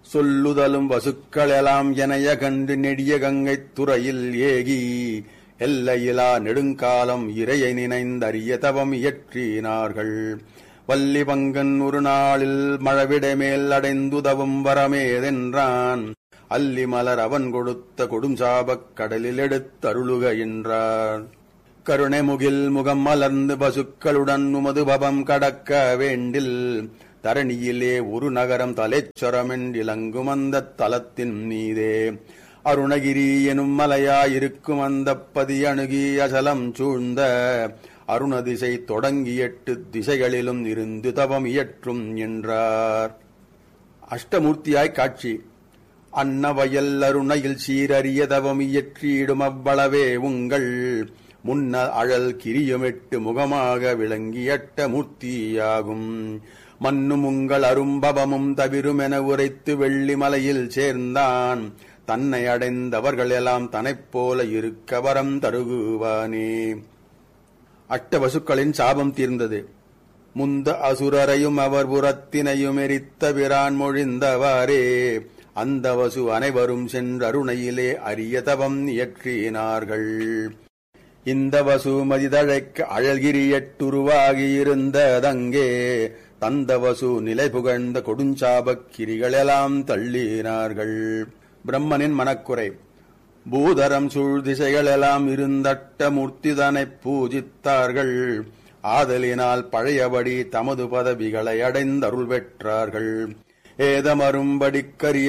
சொல்லுதலும் வசுக்களெல்லாம் எனைய கண்டு நெடிய கங்கைத் துறையில் ஏகி எல்லையிலா நெடுங்காலம் இறையை நினைந்தறிய தவம் இயற்றினார்கள். வள்ளி பங்கன் ஒரு நாளில் மழவிடமேல் அடைந்துதவும் வரமேதென்றான். அல்லி மலர் அவன் கொடுத்த கொடும் சாபக் கடலில் எடுத்தருளுக என்றார். கருணை முகில் முகம் மலர்ந்து பசுக்களுடன் உமது பவம் கடக்க வேண்டில் தரணியிலே ஒரு நகரம் தலைச்சொரமென்றிலங்கும் அந்த தலத்தின் மீதே அருணகிரி எனும் மலையாயிருக்கும் அந்த பதி அணுகி அசலம் சூழ்ந்த அருணதிசை தொடங்கி 8 திசைகளிலும் இருந்து தவம் இயற்றும் என்றார். அஷ்டமூர்த்தியாய் காட்சி. அன்னவயல் அருணையில் சீரறிய தவம் இயற்றியிடும் அவ்வளவே உங்கள் முன்ன அழல் கிரியும் 8 முகமாக விளங்கி அட்டமூர்த்தியாகும். மன்னும் உங்கள் அரும்பவமும் தவிருமென உரைத்து வெள்ளி மலையில் சேர்ந்தான். தன்னை அடைந்தவர்கள் எல்லாம் தனைப் போல இருக்க வரம் தருகுவானே. அட்டவசுக்களின் சாபம் தீர்ந்தது. முந்த அசுரரையும் அவர் புறத்தினையும் எரித்த பிரான் மொழிந்தவாறே அந்த வசு அனைவரும் சென்றருணையிலே அரிய தவம் இயற்றினார்கள். இந்த வசு மதிதழைக்க அழல்கிரி 8 உருவாகியிருந்ததங்கே தந்தவசு நிலை புகழ்ந்த கொடுஞ்சாபக் கிரிகளெல்லாம் தள்ளினார்கள். பிரம்மனின் மனக்குறை. பூதரம் சூழ் திசைகளெல்லாம் இருந்தட்ட மூர்த்திதனைப் பூஜித்தார்கள். ஆதலினால் பழையபடி தமது பதவிகளை அடைந்தருள் பெற்றார்கள். ஏதமரும்படிக்கரிய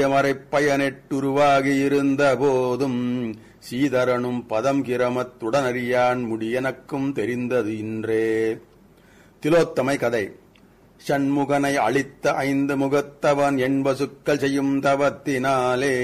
மறைப்பயனெட்டுருவாகியிருந்த போதும் சீதரனும் பதம் கிரமத்துடனறியான் முடியெனக்கும் தெரிந்தது இன்றே. திலோத்தமை கதை. ஷண்முகனை அளித்த 5 முகத்தவன் எண்பசுக்கள் செய்யும் தவத்தினாலே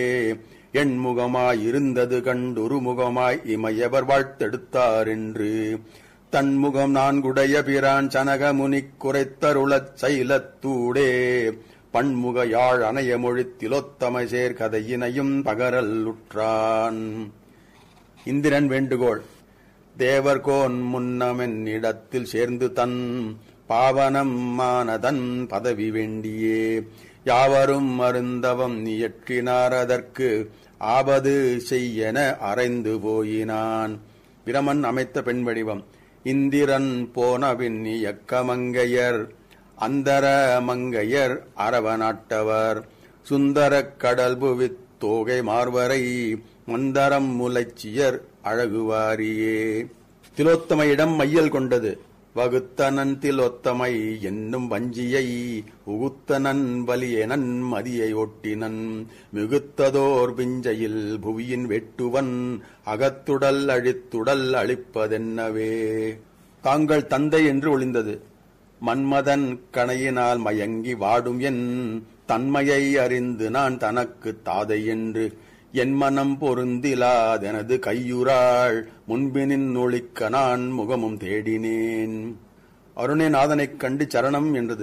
எண்முகமாயிருந்தது கண்டுரு முகமாய் இமையவர் வாழ்த்தெடுத்தார் என்று தன்முகம் 4 பிரான் சனகமுனிக் குறைத்தருளச் சைலத்தூடே பன்முக யாழ் அணைய மொழி திலோத்தமை சேர்கதையினையும் பகரல் உற்றான். இந்திரன் வேண்டுகோள். தேவர்கோன் முன்னமென் இடத்தில் சேர்ந்து தன் பாவனம் மானதன் பதவி வேண்டியே யாவரும் அருந்தவம் இயற்றினார். அதற்கு ஆபது செய்யென அறைந்து போயினான். பிரமன் அமைத்த பெண் வடிவம். இந்திரன் போனபின் இயக்கமங்கையர் அந்தர மங்கையர் அரவநாட்டவர் சுந்தரக் கடல் புவித் தோகை மார்வரை மந்தரம் முலைச்சியர் அழகுவாரியே. திலோத்தமையிடம் மையல் கொண்டது. வகுத்தனன் திலோத்தமை என்னும் வஞ்சியை உகுத்தனன் வலியனன் மதியை ஒட்டினன் மிகுத்ததோர் பிஞ்சையில் புவியின் வெட்டுவன் அகத்துடல் அழித்துடல் அழிப்பதென்னவே. தாங்கள் தந்தை என்று ஒளிந்தது. மன்மதன் கணையினால் மயங்கி வாடும் என் தன்மையை அறிந்து நான் தனக்கு தாதை என்று என் மனம் பொருந்திலாதெனது கையுறாள் முன்பினின் ஒளிக்க நான் முகமும் தேடினேன். அருணேநாதனைக் கண்டு சரணம் என்றது.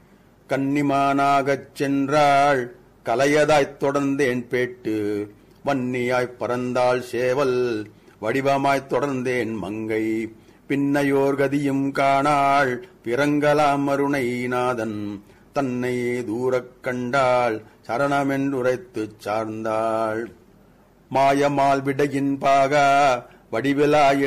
கன்னிமானாகச் சென்றாள் கலையதாய்த் தொடர்ந்தேன் பேட்டு வன்னியாய்ப் பறந்தாள் சேவல் வடிவமாய்த் தொடர்ந்தேன் மங்கை பின்னையோர் கதியும் காணாள் பிறங்கலாம் அருணைநாதன் தன்னை தூரக் கண்டாள் சரணமென்றுரைத்துச் சார்ந்தாள். மாயமால் விடையின் பாகா வடிவிலா